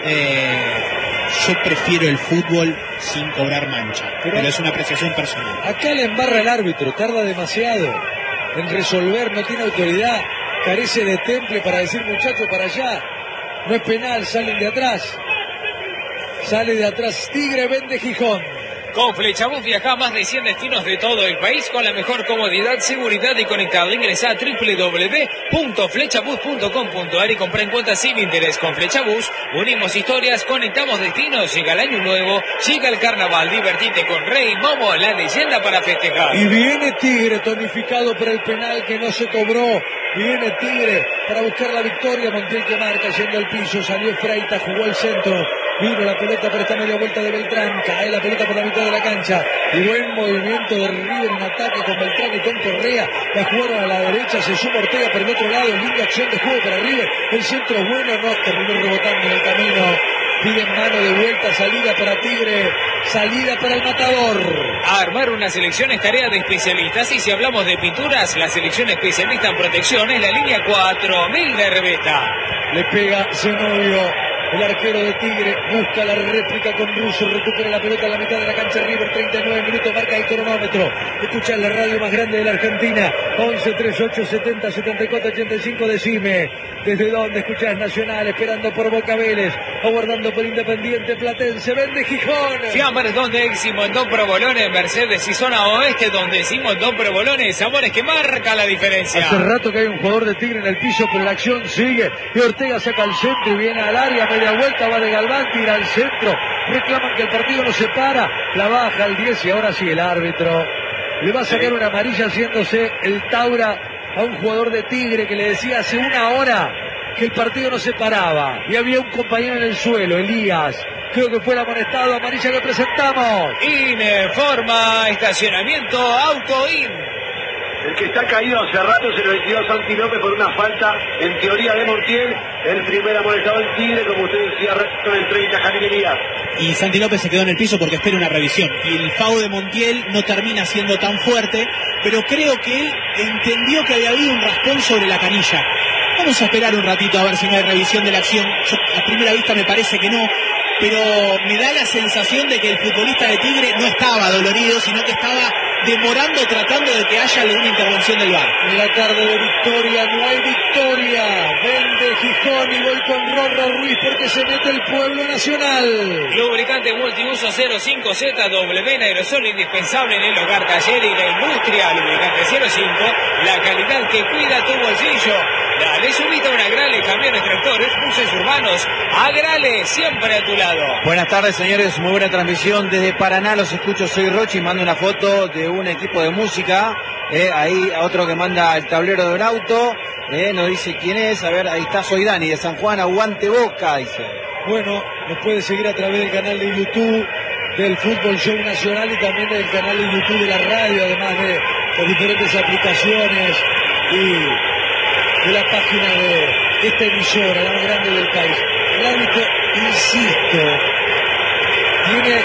Yo prefiero el fútbol sin cobrar mancha, pero es una apreciación personal. Acá le embarra el árbitro, tarda demasiado en resolver, no tiene autoridad, carece de temple para decir muchacho para allá, no es penal, salen de atrás. Sale de atrás Tigre, vende Gijón. Con Flechabús viaja a más de 100 destinos de todo el país con la mejor comodidad, seguridad y conectado. Ingresa a www.flechabús.com.ar y compra en cuotas sin interés. Con Flechabús unimos historias, conectamos destinos. Llega el año nuevo, llega el carnaval. Divertite con Rey Momo, la leyenda para festejar. Y viene Tigre tonificado por el penal que no se cobró. Viene Tigre para buscar la victoria. Montiel que marca yendo al piso. Salió Freita, jugó el centro. Vino la pelota por esta media vuelta de Beltrán. Cae la pelota por la mitad de la cancha. Y buen movimiento de River en ataque con Beltrán y con Correa. La jugaron a la derecha. Se suma Ortega por el otro lado. Linda acción de juego para River. El centro bueno, no terminó rebotando en el camino. Piden mano de vuelta. Salida para Tigre. Salida para el matador. Armar una selección es tarea de especialistas. Y si hablamos de pinturas, la selección especialista en protección es la línea 4000 de Revesta. Le pega Zenobio. El arquero de Tigre busca la réplica con Russo, recupera la pelota a la mitad de la cancha. River, 39 minutos, marca el cronómetro. Escucha la radio más grande de la Argentina, 11 38 70 74 85. Decime, ¿desde dónde escuchás Nacional? Esperando por Boca Vélez, aguardando por Independiente Platense, vende Gijón. Fiambres, donde decimos Don Provolones, Mercedes y zona oeste, donde decimos Don Provolones, Amores que marca la diferencia. Hace rato que hay un jugador de Tigre en el piso, pero la acción sigue. Y Ortega saca el centro y viene al área, media vuelta, va de Galván, tira al centro. Reclaman que el partido no se para. La baja al 10 y ahora sí el árbitro le va a sacar una amarilla haciéndose el Taura a un jugador de Tigre que le decía hace una hora que el partido no se paraba. Y había un compañero en el suelo, Elías. Creo que fue el amonestado, amarilla que presentamos. Informa estacionamiento Autoin. El que está caído hace rato se lo dio a Santi López por una falta, en teoría, de Montiel. El primer amonestado en Tigre, como usted decía, con el 30, Javier Elías. Y Santi López se quedó en el piso porque espera una revisión. Y el FAU de Montiel no termina siendo tan fuerte, pero creo que él entendió que había habido un raspón sobre la canilla. Vamos a esperar un ratito a ver si no hay revisión de la acción. Yo, a primera vista me parece que no, pero me da la sensación de que el futbolista de Tigre no estaba dolorido, sino que estaba demorando, tratando de que haya alguna intervención del VAR. En la tarde de victoria, no hay victoria. Vende Gijón y voy con Rorro Ruiz porque se mete el pueblo nacional. Lubricante multiuso 05ZW en aerosol, indispensable en el hogar, taller y la industria. Lubricante 05, la calidad que cuida tu bolsillo. Dale, subite a un Agrale, camiones, tractores, buses urbanos. Agrale, siempre a tu lado. Buenas tardes, señores, muy buena transmisión desde Paraná. Los escucho, soy Rochi, mando una foto de un equipo de música. Ahí a otro que manda el tablero de un auto. Nos dice quién es. A ver, ahí está, soy Dani de San Juan, aguante Boca, dice. Bueno, nos puede seguir a través del canal de YouTube del Fútbol Show Nacional y también del canal de YouTube de la radio, además de las diferentes aplicaciones y de la página de esta emisora, la más grande del país. El árbitro, insisto, tiene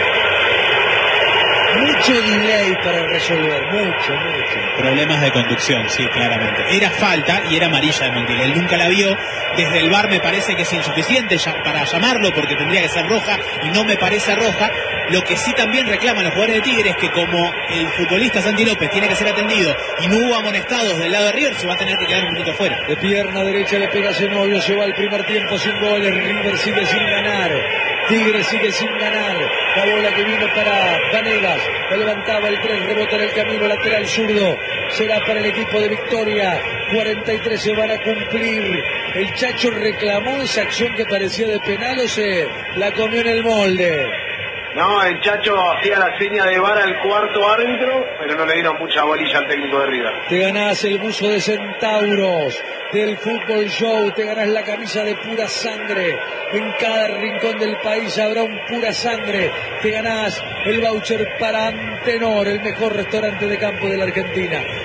mucho delay para resolver, mucho. Problemas de conducción, sí, claramente. Era falta y era amarilla de Montiel. Él nunca la vio. Desde el VAR me parece que es insuficiente para llamarlo porque tendría que ser roja y no me parece roja. Lo que sí también reclaman los jugadores de Tigre es que como el futbolista Santi López tiene que ser atendido y no hubo amonestados del lado de River, se va a tener que quedar un minuto afuera. De pierna derecha le pega Zenobio, se va al primer tiempo sin goles. River sigue sin ganar. Tigre sigue sin ganar. La bola que vino para Vanegas. La levantaba el 3, rebota en el camino lateral zurdo. Será para el equipo de Victoria. 43 se van a cumplir. El Chacho reclamó esa acción que parecía de penal o se la comió en el molde. No, el Chacho hacía la seña de VAR al cuarto árbitro, pero no le dieron mucha bolilla al técnico de River. Te ganás el buzo de Centauros del Fútbol Show, te ganás la camisa de pura sangre. En cada rincón del país habrá un pura sangre. Te ganás el voucher para Antenor, el mejor restaurante de campo de la Argentina.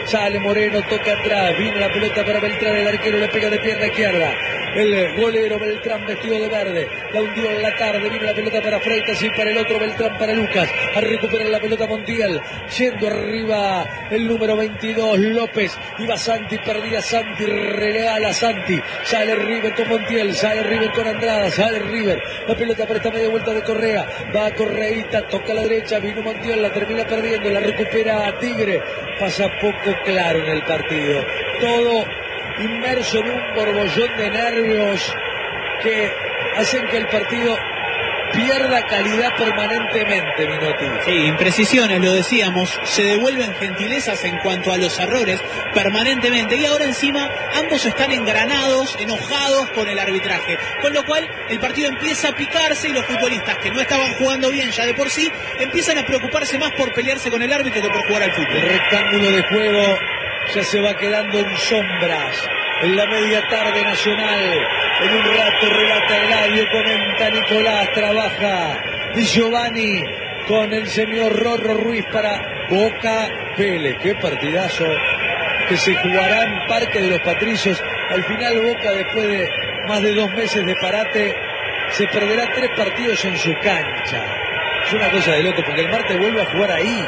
Sale Moreno, toca atrás, vino la pelota para Beltrán, el arquero le pega de pierna izquierda. El golero Beltrán vestido de verde, la hundió en la tarde, vino la pelota para Freitas y para el otro Beltrán para Lucas, a recuperar la pelota Montiel, yendo arriba el número 22 López, iba Santi, perdía Santi, regala Santi, sale River con Montiel, sale River con Andrada, sale River, la pelota para esta media vuelta de Correa, va a Correita, toca a la derecha, vino Montiel, la termina perdiendo, la recupera a Tigre, pasa poco claro en el partido, todo inmerso en un borbollón de nervios que hacen que el partido pierda calidad permanentemente, Minotti. Sí, imprecisiones, lo decíamos, se devuelven gentilezas en cuanto a los errores permanentemente y ahora encima ambos están engranados, enojados con el arbitraje, con lo cual el partido empieza a picarse y los futbolistas que no estaban jugando bien ya de por sí empiezan a preocuparse más por pelearse con el árbitro que por jugar al fútbol. El rectángulo de juego ya se va quedando en sombras. En la media tarde Nacional, en un rato relata Eladio, comenta Nicolás, trabaja Di Giovanni con el señor Rorro Ruiz para Boca Vélez. Qué partidazo que se jugará en Parque de los Patricios. Al final Boca, después de más de 2 meses de parate, se perderá 3 partidos en su cancha. Es una cosa de loco, porque el martes vuelve a jugar ahí.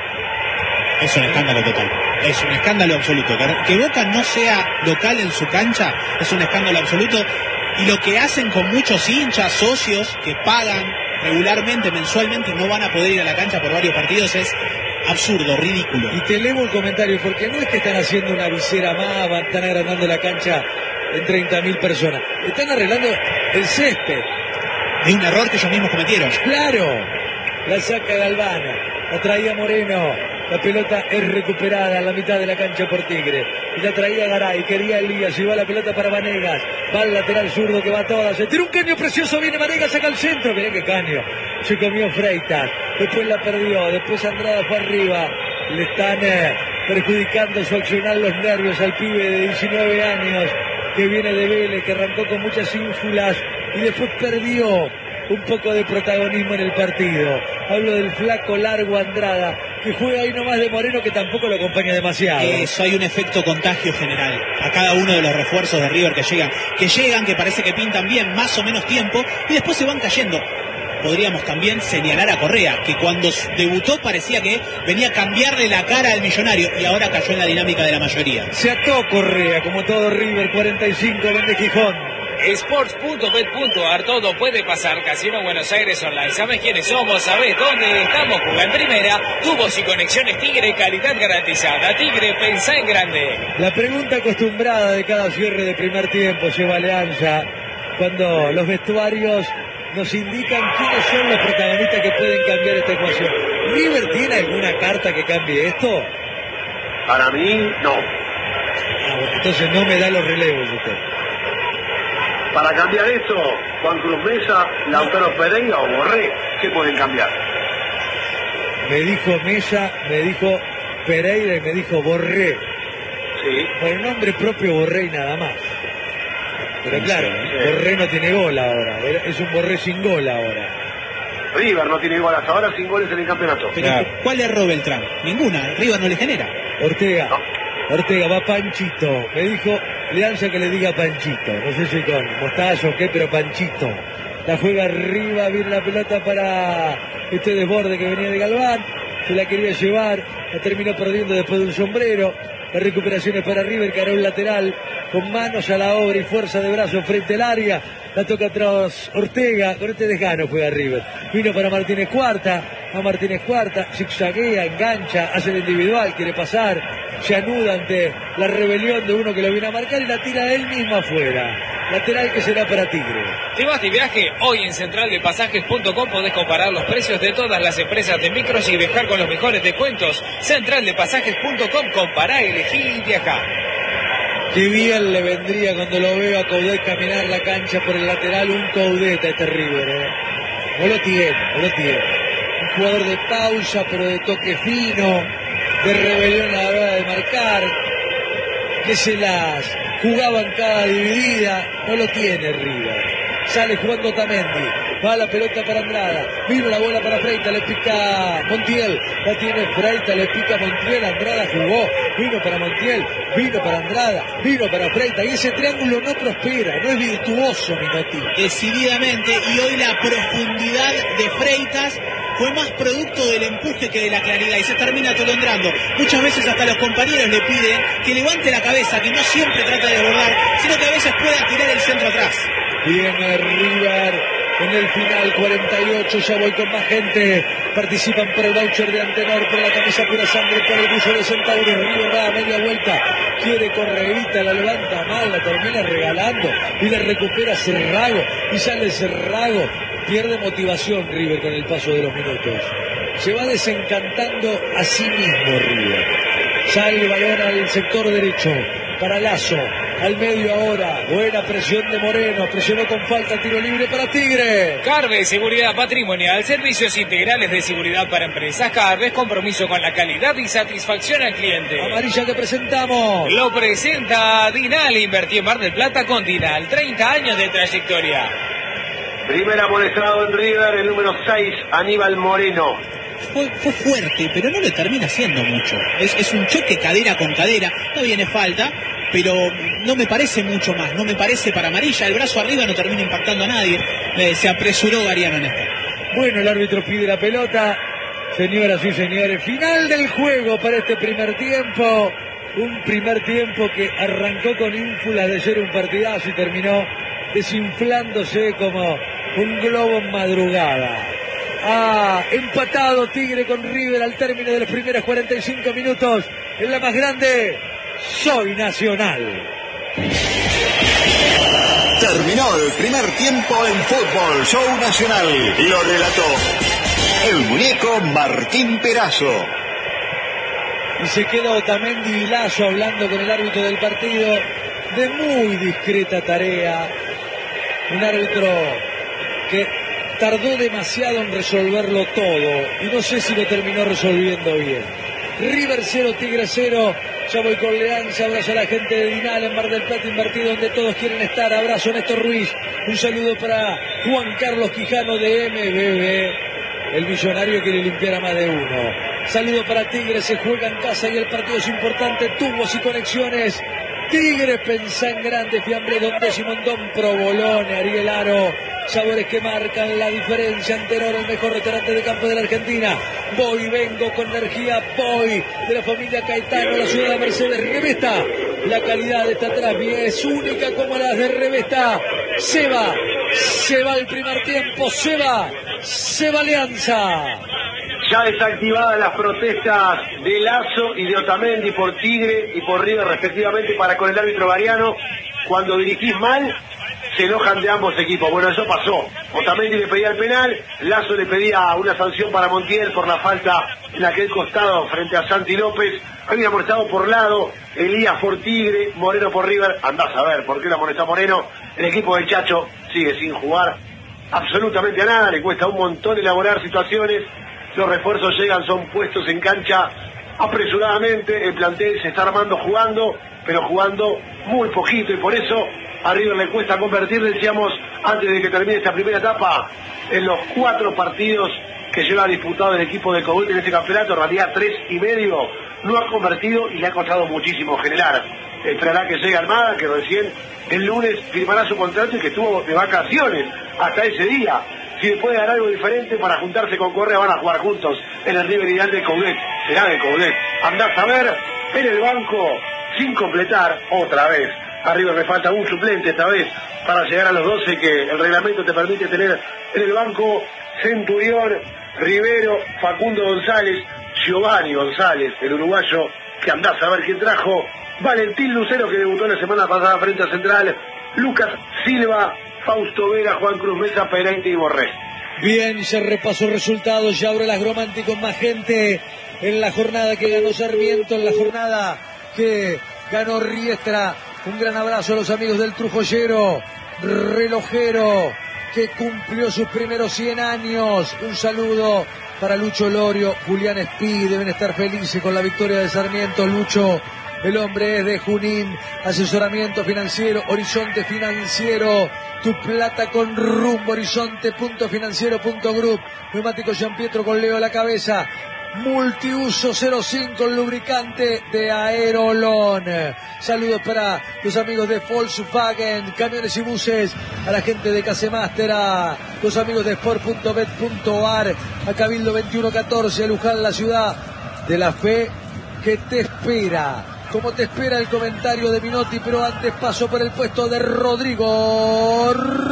Es un escándalo total, es un escándalo absoluto. Que Boca no sea local en su cancha es un escándalo absoluto. Y lo que hacen con muchos hinchas, socios, que pagan regularmente, mensualmente, y no van a poder ir a la cancha por varios partidos, es absurdo, ridículo. Y te levo el comentario, porque no es que están haciendo una visera más, están agrandando la cancha en 30.000 personas. Están arreglando el césped. Es un error que ellos mismos cometieron. Claro, la saca Galvano, la traía Moreno. La pelota es recuperada a la mitad de la cancha por Tigre. Y la traía Garay, quería Elías, lleva la pelota para Vanegas. Va al lateral zurdo que va toda. Se tira un caño precioso, viene Vanegas, saca al centro. Mirá qué caño. Se comió Freitas. Después la perdió, después Andrada fue arriba. Le están perjudicando su accionar los nervios al pibe de 19 años que viene de Vélez, que arrancó con muchas ínfulas y después perdió un poco de protagonismo en el partido. Hablo del flaco largo Andrada, que juega ahí nomás de Moreno, que tampoco lo acompaña demasiado. Eso, hay un efecto contagio general a cada uno de los refuerzos de River que llegan, que parece que pintan bien más o menos tiempo y después se van cayendo. Podríamos también señalar a Correa, que cuando debutó parecía que venía a cambiarle la cara al Millonario y ahora cayó en la dinámica de la mayoría. Se ató Correa, como todo River, 45, vende Gijón. Sports.bet.ar, todo puede pasar. Casino Buenos Aires Online. ¿Sabes quiénes somos? ¿Sabes dónde estamos? Juega en primera. Tubos y conexiones Tigre, calidad garantizada. Tigre, pensá en grande. La pregunta acostumbrada de cada cierre de primer tiempo lleva Alianza, cuando los vestuarios nos indican quiénes son los protagonistas que pueden cambiar esta ecuación. ¿River tiene alguna carta que cambie esto? Para mí, no. Bueno, entonces no me da los relevos usted. Para cambiar esto, Juan Cruz Mesa, Lautaro Pereira o Borré, ¿qué pueden cambiar? Me dijo Mesa, me dijo Pereira y me dijo Borré. Sí. Por el nombre propio Borré y nada más. Pero claro, Borré no tiene gol ahora. Es un Borré sin gol ahora. River no tiene gol hasta ahora, sin goles en el campeonato. Pero Claro. ¿cuál erró Beltrán? Ninguna, River no le genera. Ortega. No. Ortega, va Panchito. Me dijo Alianza que le diga Panchito. No sé si con mostazo o qué, pero Panchito. La juega arriba, viene la pelota para este desborde que venía de Galván. Se la quería llevar, la terminó perdiendo después de un sombrero. La recuperación es para River, que hará un lateral con manos a la obra y fuerza de brazo frente al área. La toca atrás Ortega, con este desgano juega River. Vino para Martínez Cuarta, a Martínez Cuarta, zigzaguea, engancha, hace el individual, quiere pasar, se anuda ante la rebelión de uno que lo viene a marcar y la tira él mismo afuera. Lateral que será para Tigre. ¿Te vas de viaje? Hoy en centraldepasajes.com podés comparar los precios de todas las empresas de micros y viajar con los mejores descuentos. Centraldepasajes.com, compará, elegí y viajá. Qué bien le vendría cuando lo veo a Coudet caminar la cancha por el lateral, un Coudet a este River, ¿eh? No lo tiene. Un jugador de pausa, pero de toque fino, de rebelión a la hora de marcar, que se las jugaba en cada dividida. No lo tiene River. Sale jugando Otamendi. Va la pelota para Andrada. Vino la bola para Freitas. Le pica Montiel. La tiene Freitas. Le pica Montiel. Andrada jugó. Vino para Montiel. Vino para Andrada. Vino para Freitas. Y ese triángulo no prospera. No es virtuoso, Minotti. Decididamente. Y hoy la profundidad de Freitas fue más producto del empuje que de la claridad. Y se termina atolondrando. Muchas veces hasta los compañeros le piden que levante la cabeza. Que no siempre trata de desbordar. Sino que a veces pueda tirar el centro atrás. Viene River en el final, 48, ya voy con más gente. Participan por el voucher de Antenor, por la camisa pura sangre, por el buzo de Centauro. River da media vuelta, quiere correíta, la levanta mal, la termina regalando y le recupera Cerrago y sale Cerrago. Pierde motivación River con el paso de los minutos. Se va desencantando a sí mismo River. Sale el balón al sector derecho para Lazo. Al medio ahora, buena presión de Moreno, presionó con falta, tiro libre para Tigre. Carves, seguridad patrimonial, servicios integrales de seguridad para empresas. Carves, compromiso con la calidad y satisfacción al cliente. Amarilla que presentamos. Lo presenta Dinal, invertí en Mar del Plata con Dinal, 30 años de trayectoria. Primer amonestado en River, el número 6, Aníbal Moreno. Fue fuerte, pero no le termina haciendo mucho. Es un choque cadera con cadera, no viene falta, pero no me parece mucho más, no me parece para amarilla. El brazo arriba no termina impactando a nadie. Se apresuró Gariano en esta. Bueno, el árbitro pide la pelota. Señoras y señores, final del juego para este primer tiempo. Un primer tiempo que arrancó con ínfulas de ser un partidazo y terminó desinflándose como un globo en madrugada. Empatado Tigre con River al término de los primeros 45 minutos. En la más grande, Soy Nacional. Terminó el primer tiempo en Fútbol Show Nacional. Lo relató el muñeco Martín Perazo. Y se queda Otamendi y Lazo hablando con el árbitro del partido de muy discreta tarea. Un árbitro que tardó demasiado en resolverlo todo y no sé si lo terminó resolviendo bien. River 0, Tigre 0. Ya voy con Leanza, abrazo a la gente de Dinal en Mar del Plata, invertido donde todos quieren estar. Abrazo a Néstor Ruiz, un saludo para Juan Carlos Quijano de MBB. El millonario quiere limpiar a más de uno. Saludo para Tigre, se juega en casa y el partido es importante. Tubos y conexiones. Tigre, pensá en grande, Fiambre, Don Décimo, Don Provolone, Ariel Aro. Sabores que marcan la diferencia. Antenor, el mejor restaurante de campo de la Argentina. Voy, vengo con energía. Voy de la familia Caetano, la ciudad de Mercedes. Revesta, la calidad está atrás. Es única como las de Revesta. Se va el primer tiempo. Se va Alianza. Ya desactivadas las protestas de Lazo y de Otamendi por Tigre y por River respectivamente para con el árbitro Gariano. Cuando dirigís mal, se enojan de ambos equipos. Bueno, eso pasó. Otamendi le pedía el penal, Lazo le pedía una sanción para Montiel por la falta en aquel costado frente a Santi López. Había amonestado por lado, Elías por Tigre, Moreno por River. Andás a ver por qué lo amonestó Moreno. El equipo del Chacho sigue sin jugar absolutamente a nada, le cuesta un montón elaborar situaciones. Los refuerzos llegan, son puestos en cancha apresuradamente. El plantel se está armando jugando, pero jugando muy poquito, y por eso a River le cuesta convertir, decíamos antes de que termine esta primera etapa, en los 4 partidos que lleva disputado el equipo de Coudet en este campeonato, en realidad 3 y medio, no ha convertido y le ha costado muchísimo generar. Esperará que llegue Almada, que recién el lunes firmará su contrato y que estuvo de vacaciones hasta ese día. Si le puede dar algo diferente para juntarse con Correa, van a jugar juntos en el River ideal de Coudet. Será de Coudet. Andás a ver, en el banco, sin completar, otra vez. A River le falta un suplente esta vez para llegar a los 12 que el reglamento te permite tener en el banco. Centurión, Rivero, Facundo González, Giovanni González, el uruguayo, que andás a ver quién trajo. Valentín Lucero, que debutó la semana pasada frente a Central. Lucas Silva, Fausto Vera, Juan Cruz Mesa, Pereira y Borré. Bien, se repasó resultados, ya abre las Gromanti con más gente en la jornada que ganó Sarmiento, en la jornada que ganó Riestra. Un gran abrazo a los amigos del Trujollero, relojero, que cumplió sus primeros 100 años. Un saludo para Lucho Lorio, Julián Espí, deben estar felices con la victoria de Sarmiento. Lucho, el hombre es de Junín, asesoramiento financiero, Horizonte Financiero, Tu plata con rumbo, Horizonte, Punto Financiero, Punto Group, Neumático Gianpietro con Leo a la cabeza, Multiuso 05, el lubricante de Aerolón. Saludos para los amigos de Volkswagen, camiones y buses, a la gente de Casemaster, a los amigos de Sport.bet.ar, a Cabildo 2114, a Luján, la ciudad de la fe que te espera. Como te espera el comentario de Minotti, pero antes paso por el puesto de Rodrigo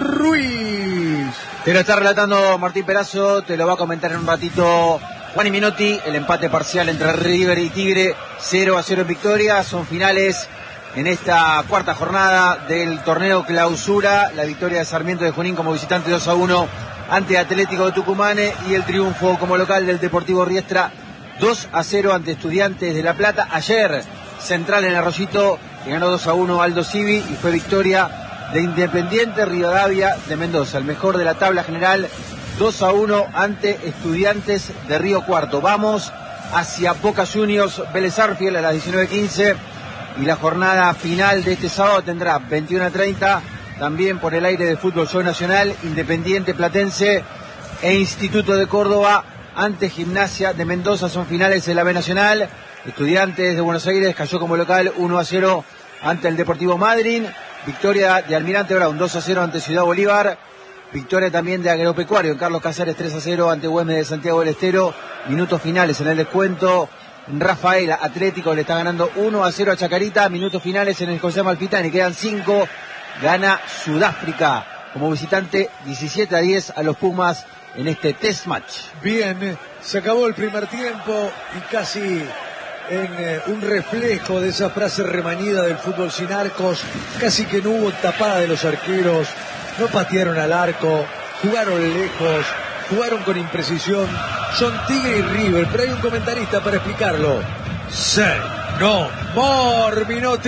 Ruiz. Te lo está relatando Martín Perazo, te lo va a comentar en un ratito Juan y Minotti. El empate parcial entre River y Tigre, 0-0 en victoria. Son finales en esta cuarta jornada del torneo Clausura. La victoria de Sarmiento de Junín como visitante 2-1 ante Atlético de Tucumán, y el triunfo como local del Deportivo Riestra 2-0 ante Estudiantes de La Plata. Ayer Central en Arroyito, que ganó 2-1 Aldo Civi, y fue victoria de Independiente Rivadavia de Mendoza, el mejor de la tabla general, 2-1 ante Estudiantes de Río Cuarto. Vamos hacia Boca Juniors Vélez Sarsfield a las 19:15, y la jornada final de este sábado tendrá 21:30, también por el aire de Fútbol Show Nacional, Independiente Platense e Instituto de Córdoba ante Gimnasia de Mendoza. Son finales en la B Nacional. Estudiantes de Buenos Aires cayó como local 1-0 ante el Deportivo Madryn. Victoria de Almirante Brown 2-0 ante Ciudad Bolívar. Victoria también de Agropecuario en Carlos Casares 3-0 ante Güemes de Santiago del Estero. Minutos finales en el descuento. Rafaela Atlético le está ganando 1-0 a Chacarita. Minutos finales en el José Amalfitani. Quedan 5. Gana Sudáfrica como visitante 17-10 a los Pumas en este test match. Bien, se acabó el primer tiempo y casi en un reflejo de esa frase remanida del fútbol sin arcos, casi que no hubo tapada de los arqueros, no patearon al arco, jugaron lejos, jugaron con imprecisión. Son Tigre y River, pero hay un comentarista para explicarlo. Say no more, Minotti.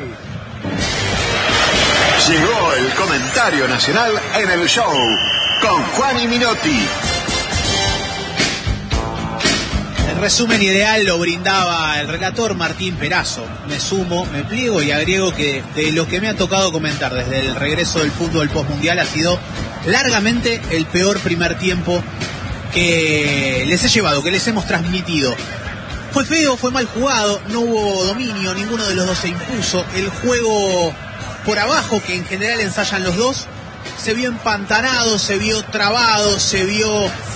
Llegó el comentario nacional en el show con Juan y Minotti. El resumen ideal lo brindaba el relator Martín Perazo. Me sumo, me pliego y agrego que de lo que me ha tocado comentar desde el regreso del fútbol postmundial ha sido largamente el peor primer tiempo que les he llevado, que les hemos transmitido. Fue feo, fue mal jugado, no hubo dominio, ninguno de los dos se impuso. El juego por abajo, que en general ensayan los dos, se vio empantanado, se vio trabado, se vio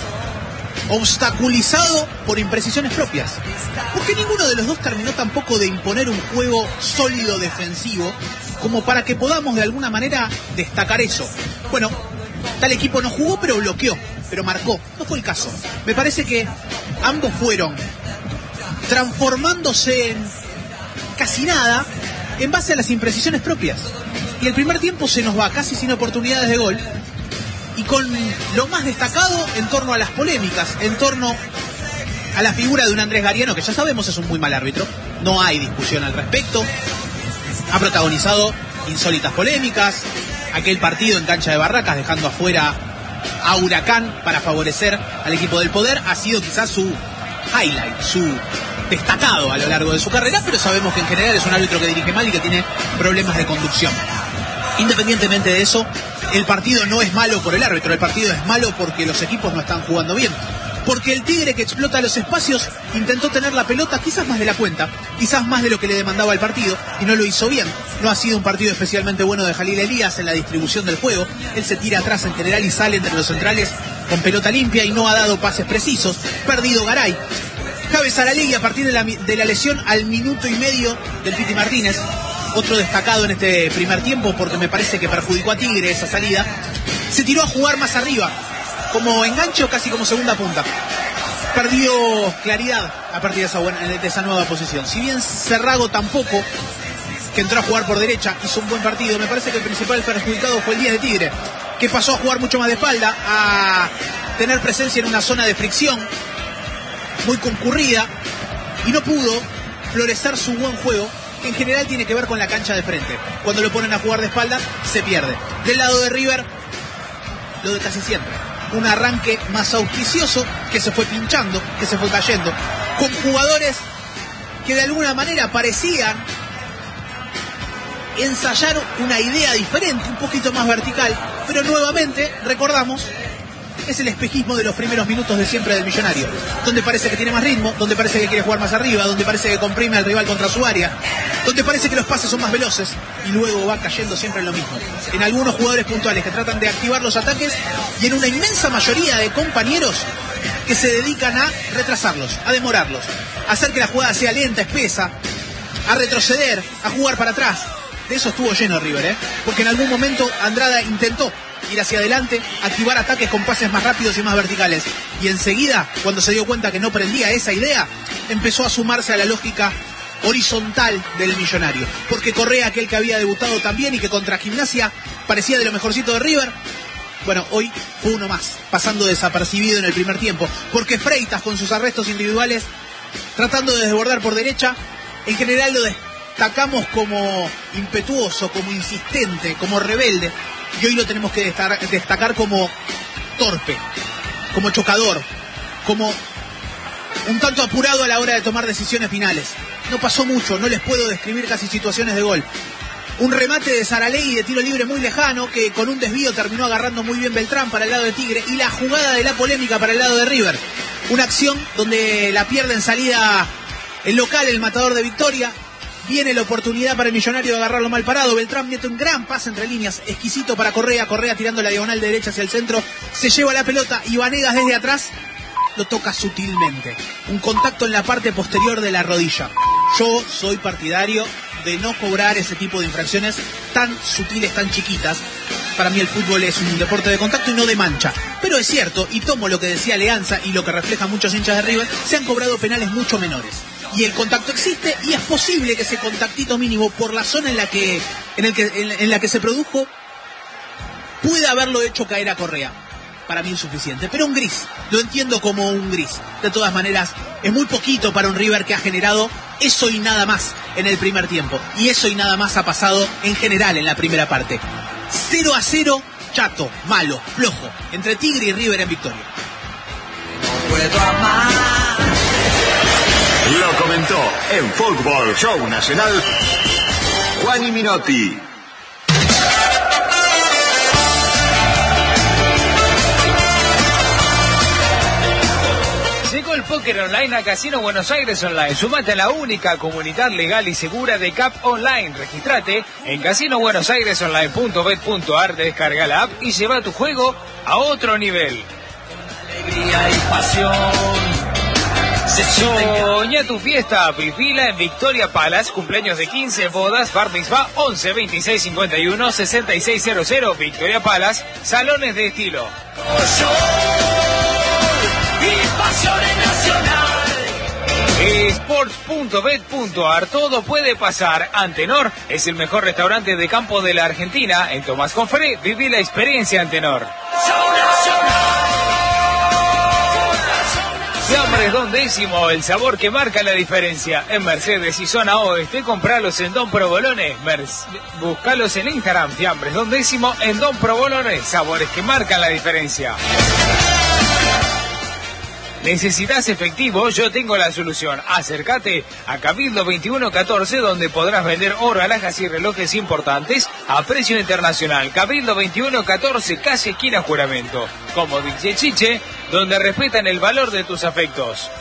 obstaculizado por imprecisiones propias, porque ninguno de los dos terminó tampoco de imponer un juego sólido defensivo como para que podamos de alguna manera destacar eso. Bueno, tal equipo no jugó pero bloqueó, pero marcó, no fue el caso. Me parece que ambos fueron transformándose en casi nada en base a las imprecisiones propias, y el primer tiempo se nos va casi sin oportunidades de gol, y con lo más destacado en torno a las polémicas, en torno a la figura de un Andrés Gariano, que ya sabemos es un muy mal árbitro, no hay discusión al respecto, ha protagonizado insólitas polémicas, aquel partido en cancha de Barracas dejando afuera a Huracán para favorecer al equipo del poder, ha sido quizás su highlight, su destacado a lo largo de su carrera, pero sabemos que en general es un árbitro que dirige mal y que tiene problemas de conducción. Independientemente de eso, el partido no es malo por el árbitro, el partido es malo porque los equipos no están jugando bien. Porque el Tigre, que explota los espacios, intentó tener la pelota quizás más de la cuenta, quizás más de lo que le demandaba el partido, y no lo hizo bien. No ha sido un partido especialmente bueno de Jalil Elías en la distribución del juego. Él se tira atrás en general y sale entre los centrales con pelota limpia y no ha dado pases precisos. Perdido Garay. Javes Aralegui a partir de la lesión al minuto y medio del Piti Martínez. Otro destacado en este primer tiempo, porque me parece que perjudicó a Tigre esa salida. Se tiró a jugar más arriba, como enganche o casi como segunda punta. Perdió claridad a partir de esa nueva posición. Si bien Cerrago tampoco, que entró a jugar por derecha, hizo un buen partido, me parece que el principal perjudicado fue el 10 de Tigre, que pasó a jugar mucho más de espalda, a tener presencia en una zona de fricción muy concurrida, y no pudo florecer su buen juego, que en general tiene que ver con la cancha de frente. Cuando lo ponen a jugar de espalda, se pierde. Del lado de River, lo de casi siempre. Un arranque más auspicioso, que se fue pinchando, que se fue cayendo, con jugadores que de alguna manera parecían ensayar una idea diferente, un poquito más vertical, Pero nuevamente, recordamos, es el espejismo de los primeros minutos de siempre del Millonario, donde parece que tiene más ritmo, donde parece que quiere jugar más arriba, donde parece que comprime al rival contra su área, donde parece que los pases son más veloces y luego va cayendo siempre en lo mismo. En algunos jugadores puntuales que tratan de activar los ataques y en una inmensa mayoría de compañeros que se dedican a retrasarlos, a demorarlos, a hacer que la jugada sea lenta, espesa, a retroceder, a jugar para atrás. De eso estuvo lleno River, porque en algún momento Andrada intentó ir hacia adelante, activar ataques con pases más rápidos y más verticales. Y enseguida, cuando se dio cuenta que no prendía esa idea, empezó a sumarse a la lógica horizontal del Millonario. Porque Correa, aquel que había debutado también y que contra Gimnasia parecía de lo mejorcito de River, bueno, hoy fue uno más, pasando desapercibido en el primer tiempo. Porque Freitas, con sus arrestos individuales, tratando de desbordar por derecha, en general lo destacamos como impetuoso, como insistente, como rebelde. Y hoy lo tenemos que destacar como torpe, como chocador, como un tanto apurado a la hora de tomar decisiones finales. No pasó mucho, no les puedo describir casi situaciones de gol. Un remate de Saralegui de tiro libre muy lejano, que con un desvío terminó agarrando muy bien Beltrán para el lado de Tigre, y la jugada de la polémica para el lado de River. Una acción donde la pierde en salida el local, el matador de Victoria. Viene la oportunidad para el Millonario de agarrarlo mal parado. Beltrán mete un gran pase entre líneas, exquisito para Correa. Correa tirando la diagonal de derecha hacia el centro. Se lleva la pelota y Vanegas desde atrás lo toca sutilmente. Un contacto en la parte posterior de la rodilla. Yo soy partidario de no cobrar ese tipo de infracciones tan sutiles, tan chiquitas. Para mí el fútbol es un deporte de contacto y no de mancha. Pero es cierto, y tomo lo que decía Leanza y lo que reflejan muchos hinchas de River, se han cobrado penales mucho menores. Y el contacto existe y es posible que ese contactito mínimo por la zona en la que se produjo pueda haberlo hecho caer a Correa. Para mí insuficiente, pero un gris, lo entiendo como un gris. De todas maneras, es muy poquito para un River que ha generado eso y nada más en el primer tiempo. Y eso y nada más ha pasado en general en la primera parte. 0-0, chato, malo, flojo, entre Tigre y River en Victoria. No puedo amar. Lo comentó en Fútbol Show Nacional Juan Minotti. Llegó el póker online a Casino Buenos Aires Online. Sumate a la única comunidad legal y segura de CAP Online. Registrate en casinobuenosairesonline.bet.ar, descarga la app y lleva tu juego a otro nivel. Alegría y pasión. Soñá tu fiesta, vivila en Victoria Palace, cumpleaños de 15, bodas, bar mitzvah, 11 26 51 6600, Victoria Palace, salones de estilo. Sports.bet.ar, todo puede pasar. Antenor es el mejor restaurante de campo de la Argentina. En Tomás Confré, viví la experiencia Antenor. Fiambres Don Décimo, el sabor que marca la diferencia. En Mercedes y zona oeste, compralos en Don Provolone. Búscalos en Instagram, Fiambres Don Décimo en Don Provolone. Sabores que marcan la diferencia. ¿Necesitas efectivo? Yo tengo la solución. Acércate a Cabildo 2114, donde podrás vender oro, alhajas y relojes importantes a precio internacional. Cabildo 2114, casi esquina Juramento. Como dice Chiche, donde respetan el valor de tus afectos.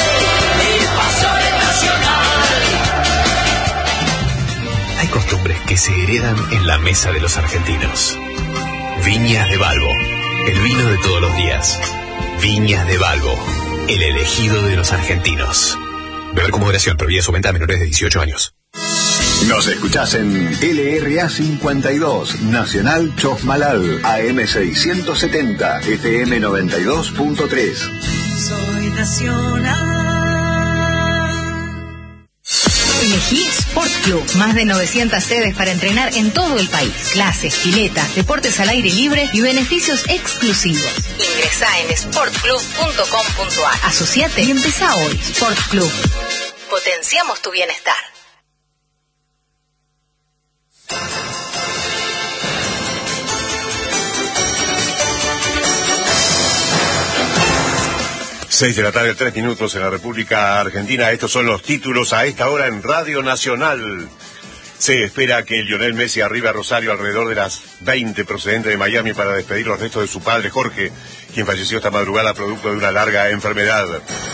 Hay costumbres que se heredan en la mesa de los argentinos. Viñas de Balbo, el vino de todos los días. Viñas de Balbo, el elegido de los argentinos. Beber con moderación, prohibida su venta a menores de 18 años. Nos escuchás en LRA 52, Nacional Chosmalal, AM 670, FM 92.3. Soy nacional. Elegí Sport Club, más de 900 sedes para entrenar en todo el país. Clases, piletas, deportes al aire libre y beneficios exclusivos. Ingresá en sportclub.com.ar. Asociate y empezá hoy. Sport Club. Potenciamos tu bienestar. Seis de la tarde, 3 minutos en la República Argentina. Estos son los títulos a esta hora en Radio Nacional. Se espera que Lionel Messi arribe a Rosario alrededor de las 20 procedente de Miami para despedir los restos de su padre Jorge, quien falleció esta madrugada producto de una larga enfermedad.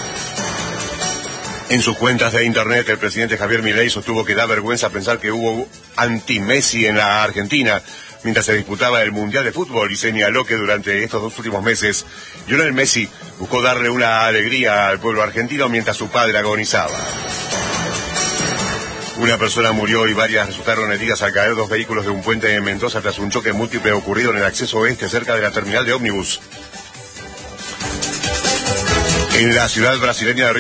En sus cuentas de internet, el presidente Javier Milei sostuvo que da vergüenza pensar que hubo anti-Messi en la Argentina mientras se disputaba el Mundial de Fútbol y señaló que durante estos 2 últimos meses, Lionel Messi buscó darle una alegría al pueblo argentino mientras su padre agonizaba. Una persona murió y varias resultaron heridas al caer 2 vehículos de un puente en Mendoza tras un choque múltiple ocurrido en el acceso oeste cerca de la terminal de ómnibus. En la ciudad brasileña de